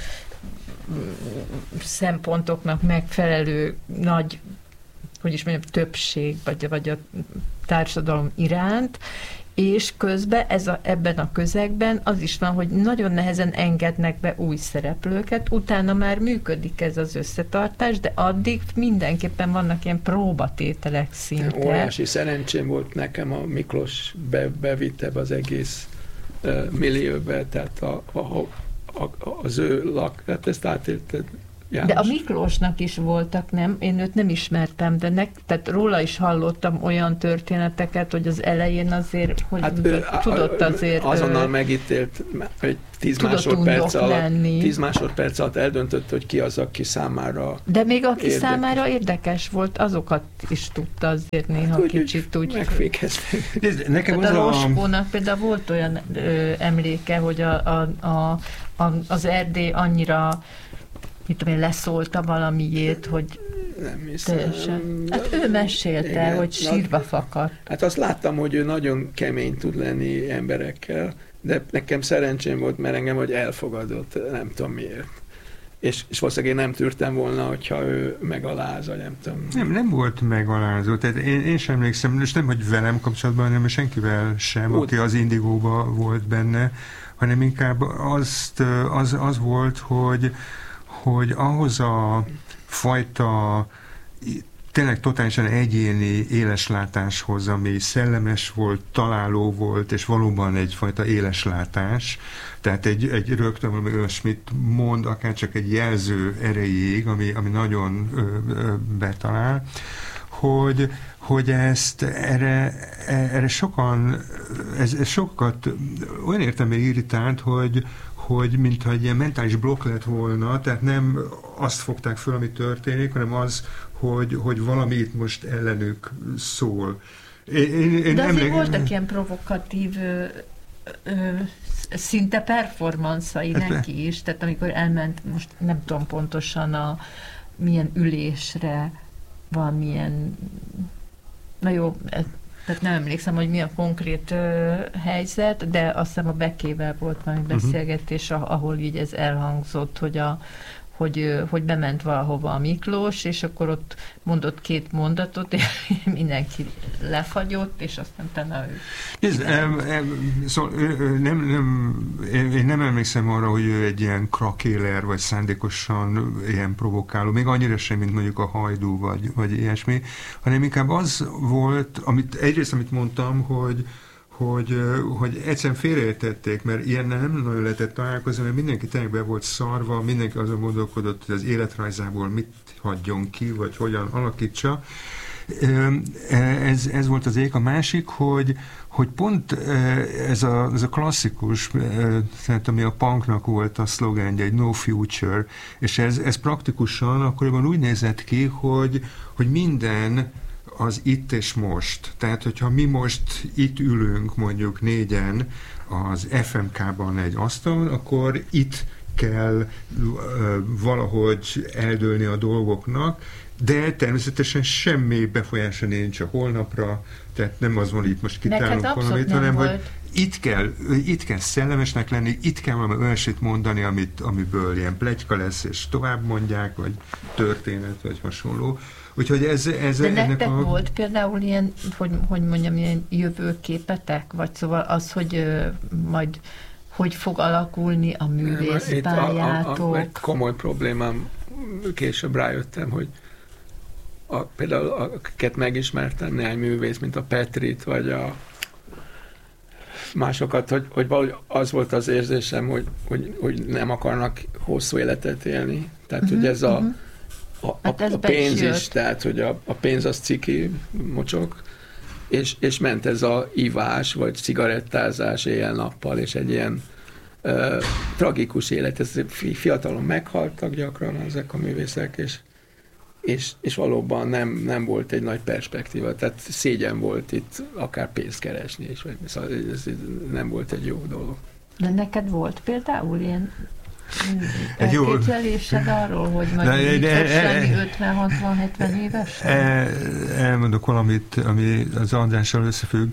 szempontoknak megfelelő nagy, hogy is mondjam, többség, vagy, vagy a társadalom iránt, és közben ez a, ebben a közegben az is van, hogy nagyon nehezen engednek be új szereplőket, utána már működik ez az összetartás, de addig mindenképpen vannak ilyen próbatételek szinte. Óriási szerencsém volt nekem, a Miklós be, bevitte az egész uh, millióbe, tehát a, a, a, az ő lak, hát ezt átélted János. De a Miklósnak is voltak, nem? Én őt nem ismertem, de nek, tehát róla is hallottam olyan történeteket, hogy az elején azért, hogy hát ő, tudott azért... Azonnal megítélt, hogy tíz másodperc alatt, tíz másodperc alatt eldöntött, hogy ki az, aki számára De még aki érdekes. számára érdekes volt, azokat is tudta azért néha hát, kicsit úgy... Megfékeztek. Nekem az a Roskónak például volt olyan ö, emléke, hogy a, a, a, a, az Erdély annyira mit tudom én, leszólta valamiét, hogy nem hiszem. Teljesen. Hát ő mesélte, igen, hogy sírva fakadt. Hát azt láttam, hogy ő nagyon kemény tud lenni emberekkel, de nekem szerencsém volt, mert engem hogy elfogadott, nem tudom miért. És, és valószínűleg én nem tűrtem volna, hogyha ő megalázza, nem tudom. Nem, nem volt megalázó. Tehát én, én sem emlékszem, és nem, hogy velem kapcsolatban, hanem senkivel sem, Úgy. aki az Indigóban volt benne, hanem inkább azt, az, az volt, hogy hogy ahhoz a fajta tényleg totálisan egyéni éleslátáshoz, ami szellemes volt, találó volt, és valóban egyfajta éleslátás, tehát egy, egy rögtön valami olyasmit mond, akár csak egy jelző erejéig, ami, ami nagyon ö, ö, betalál, hogy, hogy ezt erre, erre sokan, ez, ez sokat olyan értelemben irritált, hogy hogy mintha egy ilyen mentális blokk lett volna, tehát nem azt fogták föl, ami történik, hanem az, hogy, hogy valami itt most ellenük szól. Én, én, én De azért emlékszem... voltak ilyen provokatív ö, ö, szinte performanszai hát neki be. is, tehát amikor elment, most nem tudom pontosan a milyen ülésre, valamilyen, na jó, tehát nem emlékszem, hogy mi a konkrét uh, helyzet, de azt hiszem a Bekével volt valami beszélgetés, uh-huh. ahol így ez elhangzott, hogy, a, hogy, hogy bement valahova a Miklós, és akkor ott mondott két mondatot, és mindenki lefagyott, és aztán utána ő... Ez, em, em, szóval, nem, nem, én nem emlékszem arra, hogy ő egy ilyen krakéler, vagy szándékosan ilyen provokáló, még annyira sem, mint mondjuk a Hajdú, vagy, vagy ilyesmi, hanem inkább az volt, amit, egyrészt amit mondtam, hogy Hogy, hogy egyszerűen félreértették, mert ilyennel nem nagyon lehetett találkozni, mert mindenki tényleg be volt szarva, mindenki azon gondolkodott, hogy az életrajzából mit hagyjon ki, vagy hogyan alakítsa. Ez, ez volt az egyik. A másik, hogy, hogy pont ez a, ez a klasszikus, ami a punknak volt a szlogenje, egy no future, és ez, ez praktikusan akkoriban úgy nézett ki, hogy, hogy minden az itt és most. Tehát, hogyha mi most itt ülünk mondjuk négyen az ef em ká-ban egy asztalon, akkor itt kell uh, valahogy eldőlni a dolgoknak, de természetesen semmi befolyása nincs a holnapra, tehát nem az van, hogy itt most kitálunk valamit, hanem volt. Hogy itt kell, itt kell szellemesnek lenni, itt kell valami olyasmit mondani, amit, amiből ilyen pletyka lesz, és tovább mondják, vagy történet, vagy hasonló. Úgyhogy ez, ez De nektek a... volt például ilyen, hogy, hogy mondjam, ilyen jövőképetek? Vagy szóval az, hogy ö, majd hogy fog alakulni a művészpályátok? Egy komoly problémám, később rájöttem, hogy a, például akiket megismertem, néhány művész, mint a Petrit, vagy a másokat, hogy, hogy valahogy az volt az érzésem, hogy, hogy, hogy nem akarnak hosszú életet élni. Tehát, uh-huh, hogy ez a uh-huh. A, a, hát a pénz is, tehát, hogy a, a pénz az ciki, mocsok, és, és ment ez a ivás, vagy cigarettázás éjjel-nappal, és egy ilyen uh, tragikus élet. Ez fiatalon meghaltak gyakran ezek a művészek, és, és, és valóban nem, nem volt egy nagy perspektíva, tehát szégyen volt itt akár pénzt keresni, és szóval ez nem volt egy jó dolog. De neked volt például ilyen elképzelésed arról, hogy majd mit fogsz lenni ötven hatvan hetven éves? Elmondok valamit, ami az Andrással összefügg.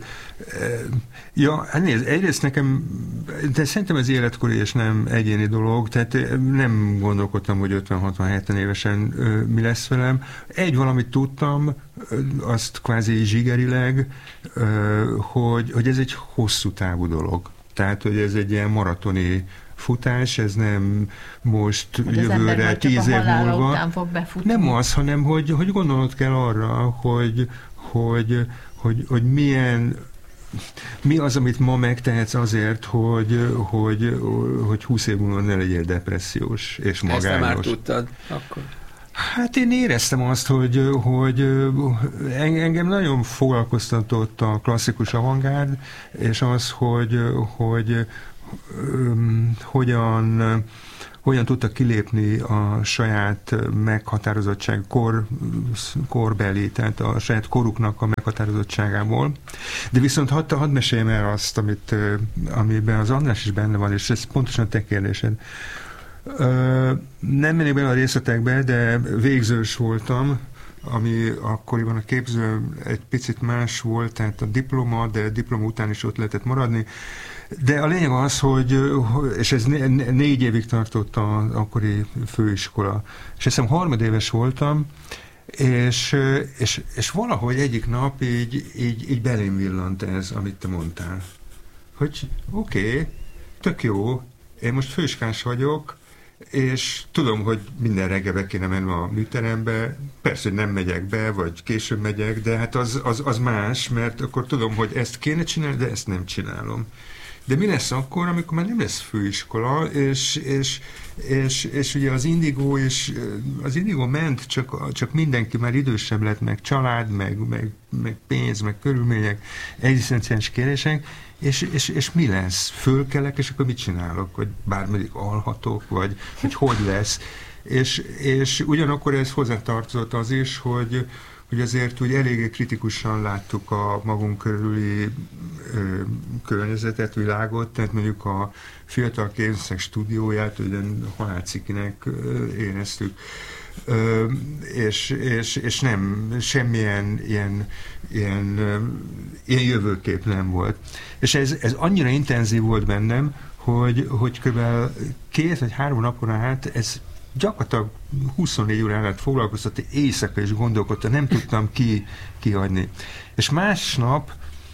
Ja, hát nézd, egyrészt nekem, de szerintem ez életkori és nem egyéni dolog, tehát nem gondolkodtam, hogy ötven hatvan hetven évesen mi lesz velem. Egy valamit tudtam, azt kvázi zsigerileg, hogy, hogy ez egy hosszú távú dolog. Tehát, hogy ez egy ilyen maratoni futás, ez nem most hogy jövőre, tíz év múlva. Nem az, hanem hogy, hogy gondolnod kell arra, hogy, hogy, hogy, hogy milyen mi az, amit ma megtehetsz azért, hogy, hogy, hogy húsz év múlva ne legyél depressziós és magányos? Ezt már tudtad akkor? Hát én éreztem azt, hogy, hogy engem nagyon foglalkoztatott a klasszikus avantgárd, és az, hogy, hogy um, hogyan, hogyan tudtak kilépni a saját meghatározottság, kor, korbeli, tehát a saját koruknak a meghatározottságából. De viszont hadd, hadd meséljem el azt, amit, amiben az András is benne van, és ez pontosan a te kérdésed. Nem mennék bele a részletekbe, de végzős voltam, ami akkoriban a képző egy picit más volt, tehát a diploma, de diploma után is ott lehetett maradni. De a lényeg az, hogy, és ez négy évig tartott az akkori főiskola, és hiszem harmadéves voltam, és, és, és valahogy egyik nap így, így, így belém villant ez, amit te mondtál. Hogy oké, okay, tök jó, én most főiskás vagyok, és tudom, hogy minden reggel be kéne menni a műterembe, persze, hogy nem megyek be, vagy később megyek, de hát az, az, az más, mert akkor tudom, hogy ezt kéne csinálni, de ezt nem csinálom. De mi lesz akkor, amikor már nem lesz főiskola, és, és, és, és ugye az Indigo, és az Indigo ment, csak, csak mindenki már idősebb lett, meg család, meg, meg, meg pénz, meg körülmények, egzisztenciális kérdések, és, és, és mi lesz? Fölkelek, és akkor mit csinálok? Hogy bármelyik alhatok, vagy hogy hogy lesz? És, és ugyanakkor ez hozzátartozott az is, hogy hogy azért úgy eléggé kritikusan láttuk a magunk körüli ö, környezetet, világot, tehát mondjuk a fiatal képzőszak stúdióját, ugye halálcikinek éreztük, ö, és, és, és nem, semmilyen ilyen, ilyen, ilyen jövőkép nem volt. És ez, ez annyira intenzív volt bennem, hogy, hogy kb. két vagy három napon át ez gyakorlatilag huszonnégy órán át foglalkoztatni, éjszaka is gondolkodtam, nem tudtam ki, kihagyni. És másnap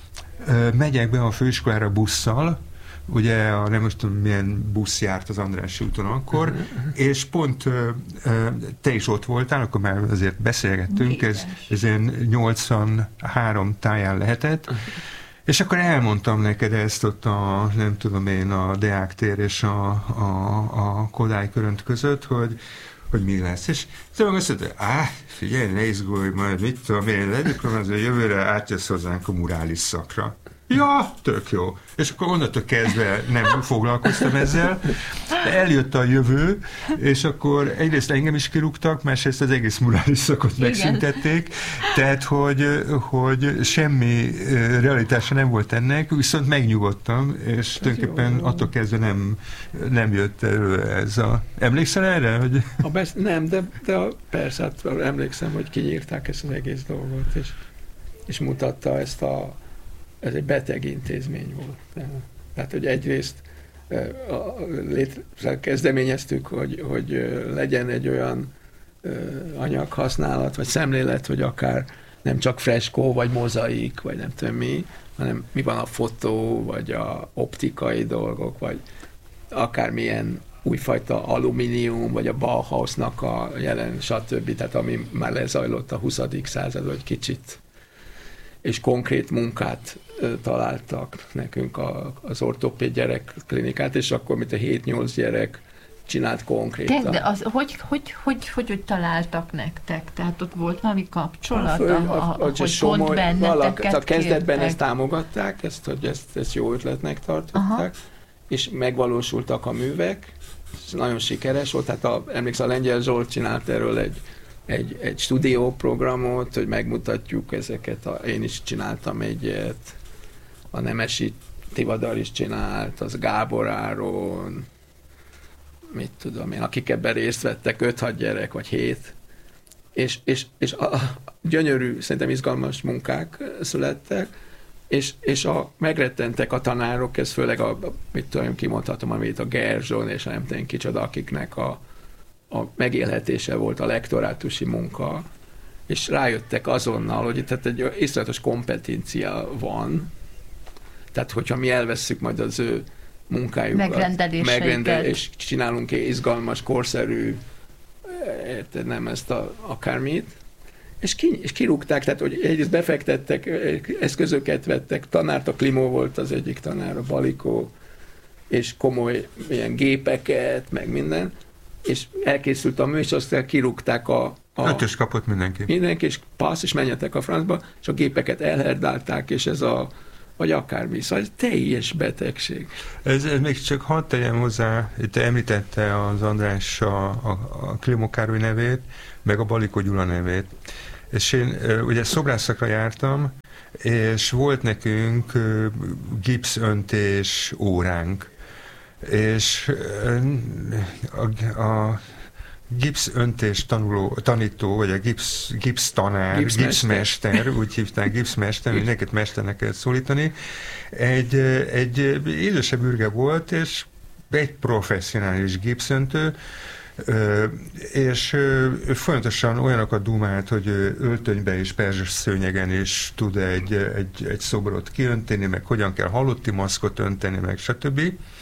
ö, megyek be a főiskolára busszal, ugye a, nem most tudom milyen busz járt az Andrássy úton akkor, és pont ö, ö, te is ott voltál, akkor már azért beszélgettünk, ez, ez ilyen nyolcvanhárom táján lehetett, és akkor elmondtam neked ezt ott a, nem tudom én, a Deák tér és a, a, a Kodály Körönt között, hogy, hogy mi lesz. És te meg azt mondta, áh, figyelj, ne izgulj, majd mit tudom én, legyük, az a jövőre átjössz hozzánk a murális szakra. Ja, tök jó. És akkor onnantól kezdve nem foglalkoztam ezzel. De eljött a jövő, és akkor egyrészt engem is kirúgtak, másrészt az egész murális szakot megszüntették. Tehát, hogy, hogy semmi realitása nem volt ennek, viszont megnyugodtam, és tulajdonképpen attól kezdve nem, nem jött elő ez a... Emlékszel erre? Hogy... A besz... Nem, de, de a, persze, hát emlékszem, hogy kinyírták ezt az egész dolgot, és, és mutatta ezt a ez egy beteg intézmény volt. Tehát, hogy egyrészt létre kezdeményeztük, hogy, hogy legyen egy olyan anyaghasználat, vagy szemlélet, hogy akár nem csak freskó, vagy mozaik, vagy nem tudom mi, hanem mi van a fotó, vagy a optikai dolgok, vagy akármilyen újfajta alumínium, vagy a Bauhausnak a jelen, stb. Tehát ami már lezajlott a huszadik század, vagy kicsit, és konkrét munkát találtak nekünk a, az ortopéd gyerekklinikát, és akkor mint a hét-nyolc gyerek csinált konkrétan. De, de az, hogy, hogy, hogy, hogy, hogy találtak nektek? Tehát ott volt valami kapcsolat, a, a, a, a, hogy somoly, pont benneteket a kezdetben kértek. Ezt támogatták, ezt, hogy ezt, ezt jó ötletnek tartották, aha, és megvalósultak a művek, ez nagyon sikeres volt, tehát a, emlékszem, a Lengyel Zsolt csinált erről egy egy, egy stúdióprogramot, hogy megmutatjuk ezeket. A, én is csináltam egyet, a Nemesi Tivadar is csinált, az Gábor Áron, mit tudom én, akik ebben részt vettek, öt-hat gyerek, vagy hét, és, és, és a, a gyönyörű, szerintem izgalmas munkák születtek, és, és a, megrettentek a tanárok, ez főleg a, a mit tudom, kimondhatom, amit a Gerzson, és nem tudom kicsoda, akiknek a a megélhetése volt a lektorátusi munka, és rájöttek azonnal, hogy tehát egy iszonyatos kompetencia van, tehát hogyha mi elvesszük majd az ő munkájukat, megrendel, és csinálunk egy izgalmas, korszerű, nem ezt a akármit, és, ki, és kirúgták, tehát hogy egyrészt befektettek, eszközöket vettek, tanárt, a Klimó volt az egyik tanár, a Balikó, és komoly ilyen gépeket, meg minden, és elkészült a mű, és aztán kirúgták a... a ötös kapott mindenki. Mindenki, és passz, és menjetek a francba, és a gépeket elherdálták, és ez a vagy akármi, szóval ez teljes betegség. Ez, ez még csak hadd tegyem hozzá, itt említette az András a, a, a Klimó Károly nevét, meg a Balikó Gyula nevét. És én ugye szobrászakra jártam, és volt nekünk gipszöntés óránk, és a, a gipszöntés tanuló, tanító, vagy a gipsz, gipsztanár, Gipszmester. gipszmester, úgy hívták gipszmester, mindenkit mesternek kell szólítani, egy, egy idősebb ürge volt, és egy professzionális gipszöntő, és ő folyamatosan olyanokat dumált, hogy öltönybe és perzses szőnyegen is tud egy, egy, egy szobrot kiönteni, meg hogyan kell halotti maszkot önteni, meg stb.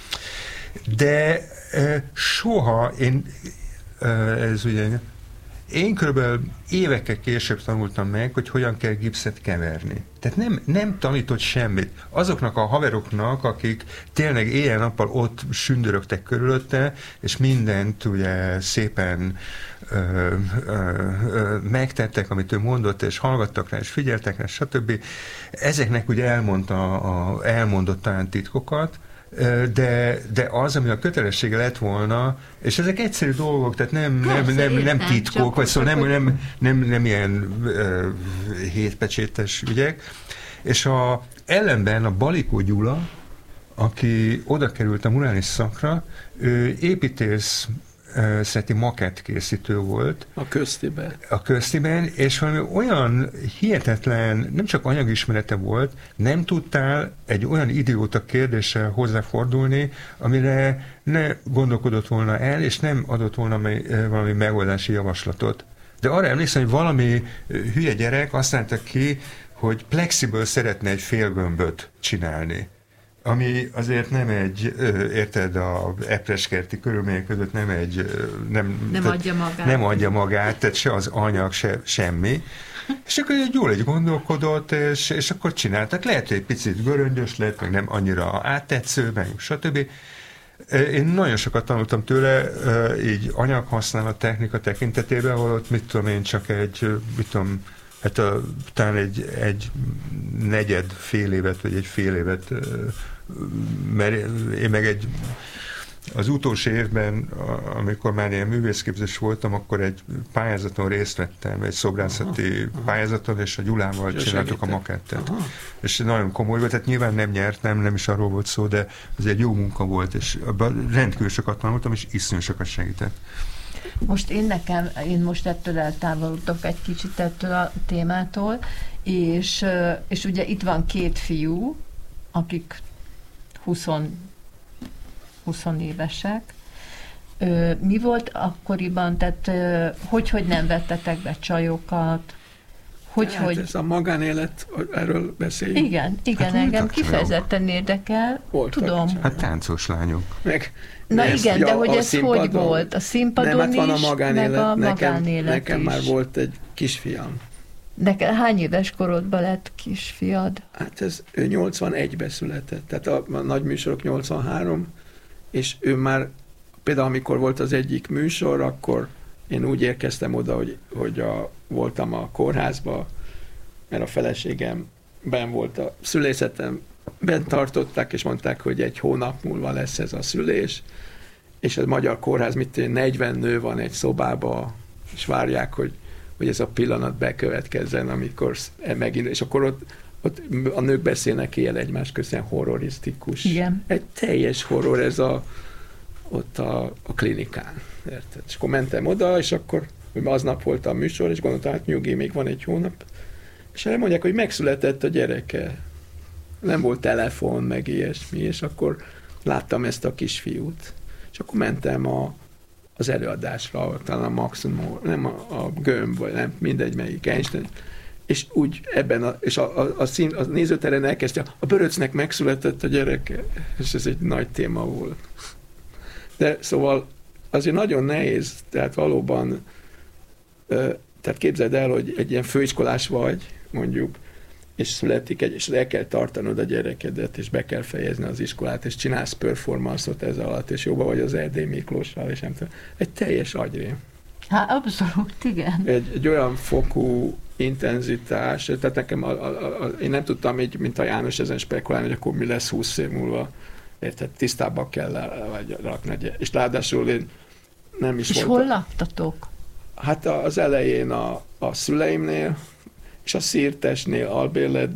De soha én ez ugye, én körülbelül évekkel később tanultam meg, hogy hogyan kell gipszet keverni. Tehát nem, nem tanított semmit. Azoknak a haveroknak, akik tényleg éjjel-nappal ott sündörögtek körülötte, és mindent ugye szépen ö, ö, ö, megtettek, amit ő mondott, és hallgattak rá, és figyeltek rá, stb. Ezeknek ugye elmondta a, elmondott talán titkokat, De, de az, ami a kötelessége lett volna, és ezek egyszerű dolgok, tehát nem, Persze, nem, nem, nem titkok, vagy szóval nem, nem, nem, nem ilyen uh, hétpecsétes ügyek. És a, ellenben a Balikó Gyula, aki oda került a murális szakra, ő építész szeti makettkészítő volt. A köztiben. A köztiben, és valami olyan hihetetlen, nem csak anyagismerete volt, nem tudtál egy olyan idióta kérdéssel hozzáfordulni, amire ne gondolkodott volna el, és nem adott volna valami megoldási javaslatot. De arra emlékszem, hogy valami hülye gyerek azt mondta ki, hogy plexiből szeretne egy félgömböt csinálni. Ami azért nem egy, érted, a epreskerti körülmények között nem egy, nem, nem adja magát. Nem adja magát, tehát se az anyag, se semmi. És akkor jól egy gondolkodott, és, és akkor csináltak. Lehet, hogy egy picit göröngyös lett, meg nem annyira áttetsző, meg stb. Én nagyon sokat tanultam tőle, így anyaghasználat technika tekintetében, ahol ott mit tudom én, csak egy, mit tudom, hát a, talán egy, egy negyed fél évet, vagy egy fél évet, mert én meg egy, az utolsó évben, amikor már ilyen művészképzés voltam, akkor egy pályázaton részt vettem, egy szobrászati aha, pályázaton, és a Gyulával csináltuk a makettet. Aha. És nagyon komoly volt, tehát nyilván nem nyert, nem, nem is arról volt szó, de ez egy jó munka volt, és abban rendkívül sokat tanultam, és iszonyú sokat segített. Most én nekem, én most ettől eltávolodok egy kicsit ettől a témától, és, és ugye itt van két fiú, akik húsz évesek. Mi volt akkoriban, tehát hogy, hogy nem vettetek be csajokat? Hogy, hát hogy... ez a magánélet, erről beszéljünk. Igen, igen, hát engem kifejezetten érdekel. Voltak tudom. csajok. Hát táncos lányok. Meg, Na ez, igen, ja, de hogy ez színpadon, hogy volt? A színpadon nem, hát van a is, magánélet, meg a nekem, magánélet nekem is. már volt egy kisfiam. Neked hány éves korodban lett kisfiad? Hát ez ő nyolcvanegyben született, tehát a, a nagy műsorok nyolcvanhárom, és ő már, például amikor volt az egyik műsor, akkor én úgy érkeztem oda, hogy, hogy a, voltam a kórházba, mert a feleségem benn volt a szülészetem, bent tartották, és mondták, hogy egy hónap múlva lesz ez a szülés, és a magyar kórház, mit én, negyven nő van egy szobába, és várják, hogy, hogy ez a pillanat bekövetkezzen, amikor megint, és akkor ott, ott a nők beszélnek éjjel egymás közben, horrorisztikus. Igen. Egy teljes horror ez a, ott a, a klinikán. Érted? És akkor mentem oda, és akkor aznap volt a műsor, és gondoltam, hát nyugi, még van egy hónap. És elmondják, hogy megszületett a gyereke. Nem volt telefon, meg ilyesmi, és akkor láttam ezt a kisfiút. És akkor mentem a, az előadásra, talán a Maximum, nem a, a Gömb, vagy nem, mindegy melyik, Einstein. És úgy ebben, a, és a, a, a, szín, a nézőteren elkezdte, a Böröcnek megszületett a gyereke, és ez egy nagy téma volt. De szóval azért nagyon nehéz, tehát valóban tehát képzeld el, hogy egy ilyen főiskolás vagy, mondjuk, és születik egy, és el kell tartanod a gyerekedet, és be kell fejezni az iskolát, és csinálsz performance-ot ez alatt, és jóba vagy az Erdély Miklóssal, és nem tudom. Egy teljes agyrém. Hát abszolút, igen. Egy, egy olyan fokú intenzitás, tehát nekem, a, a, a, én nem tudtam így, mint a János ezen spekulálni, hogy akkor mi lesz húsz év múlva. Érted, tisztába kell vagy rakni. És ráadásul én nem is És voltam. hol laktatok? Hát az elején a, a szüleimnél, és a Szirtesnél albérletben,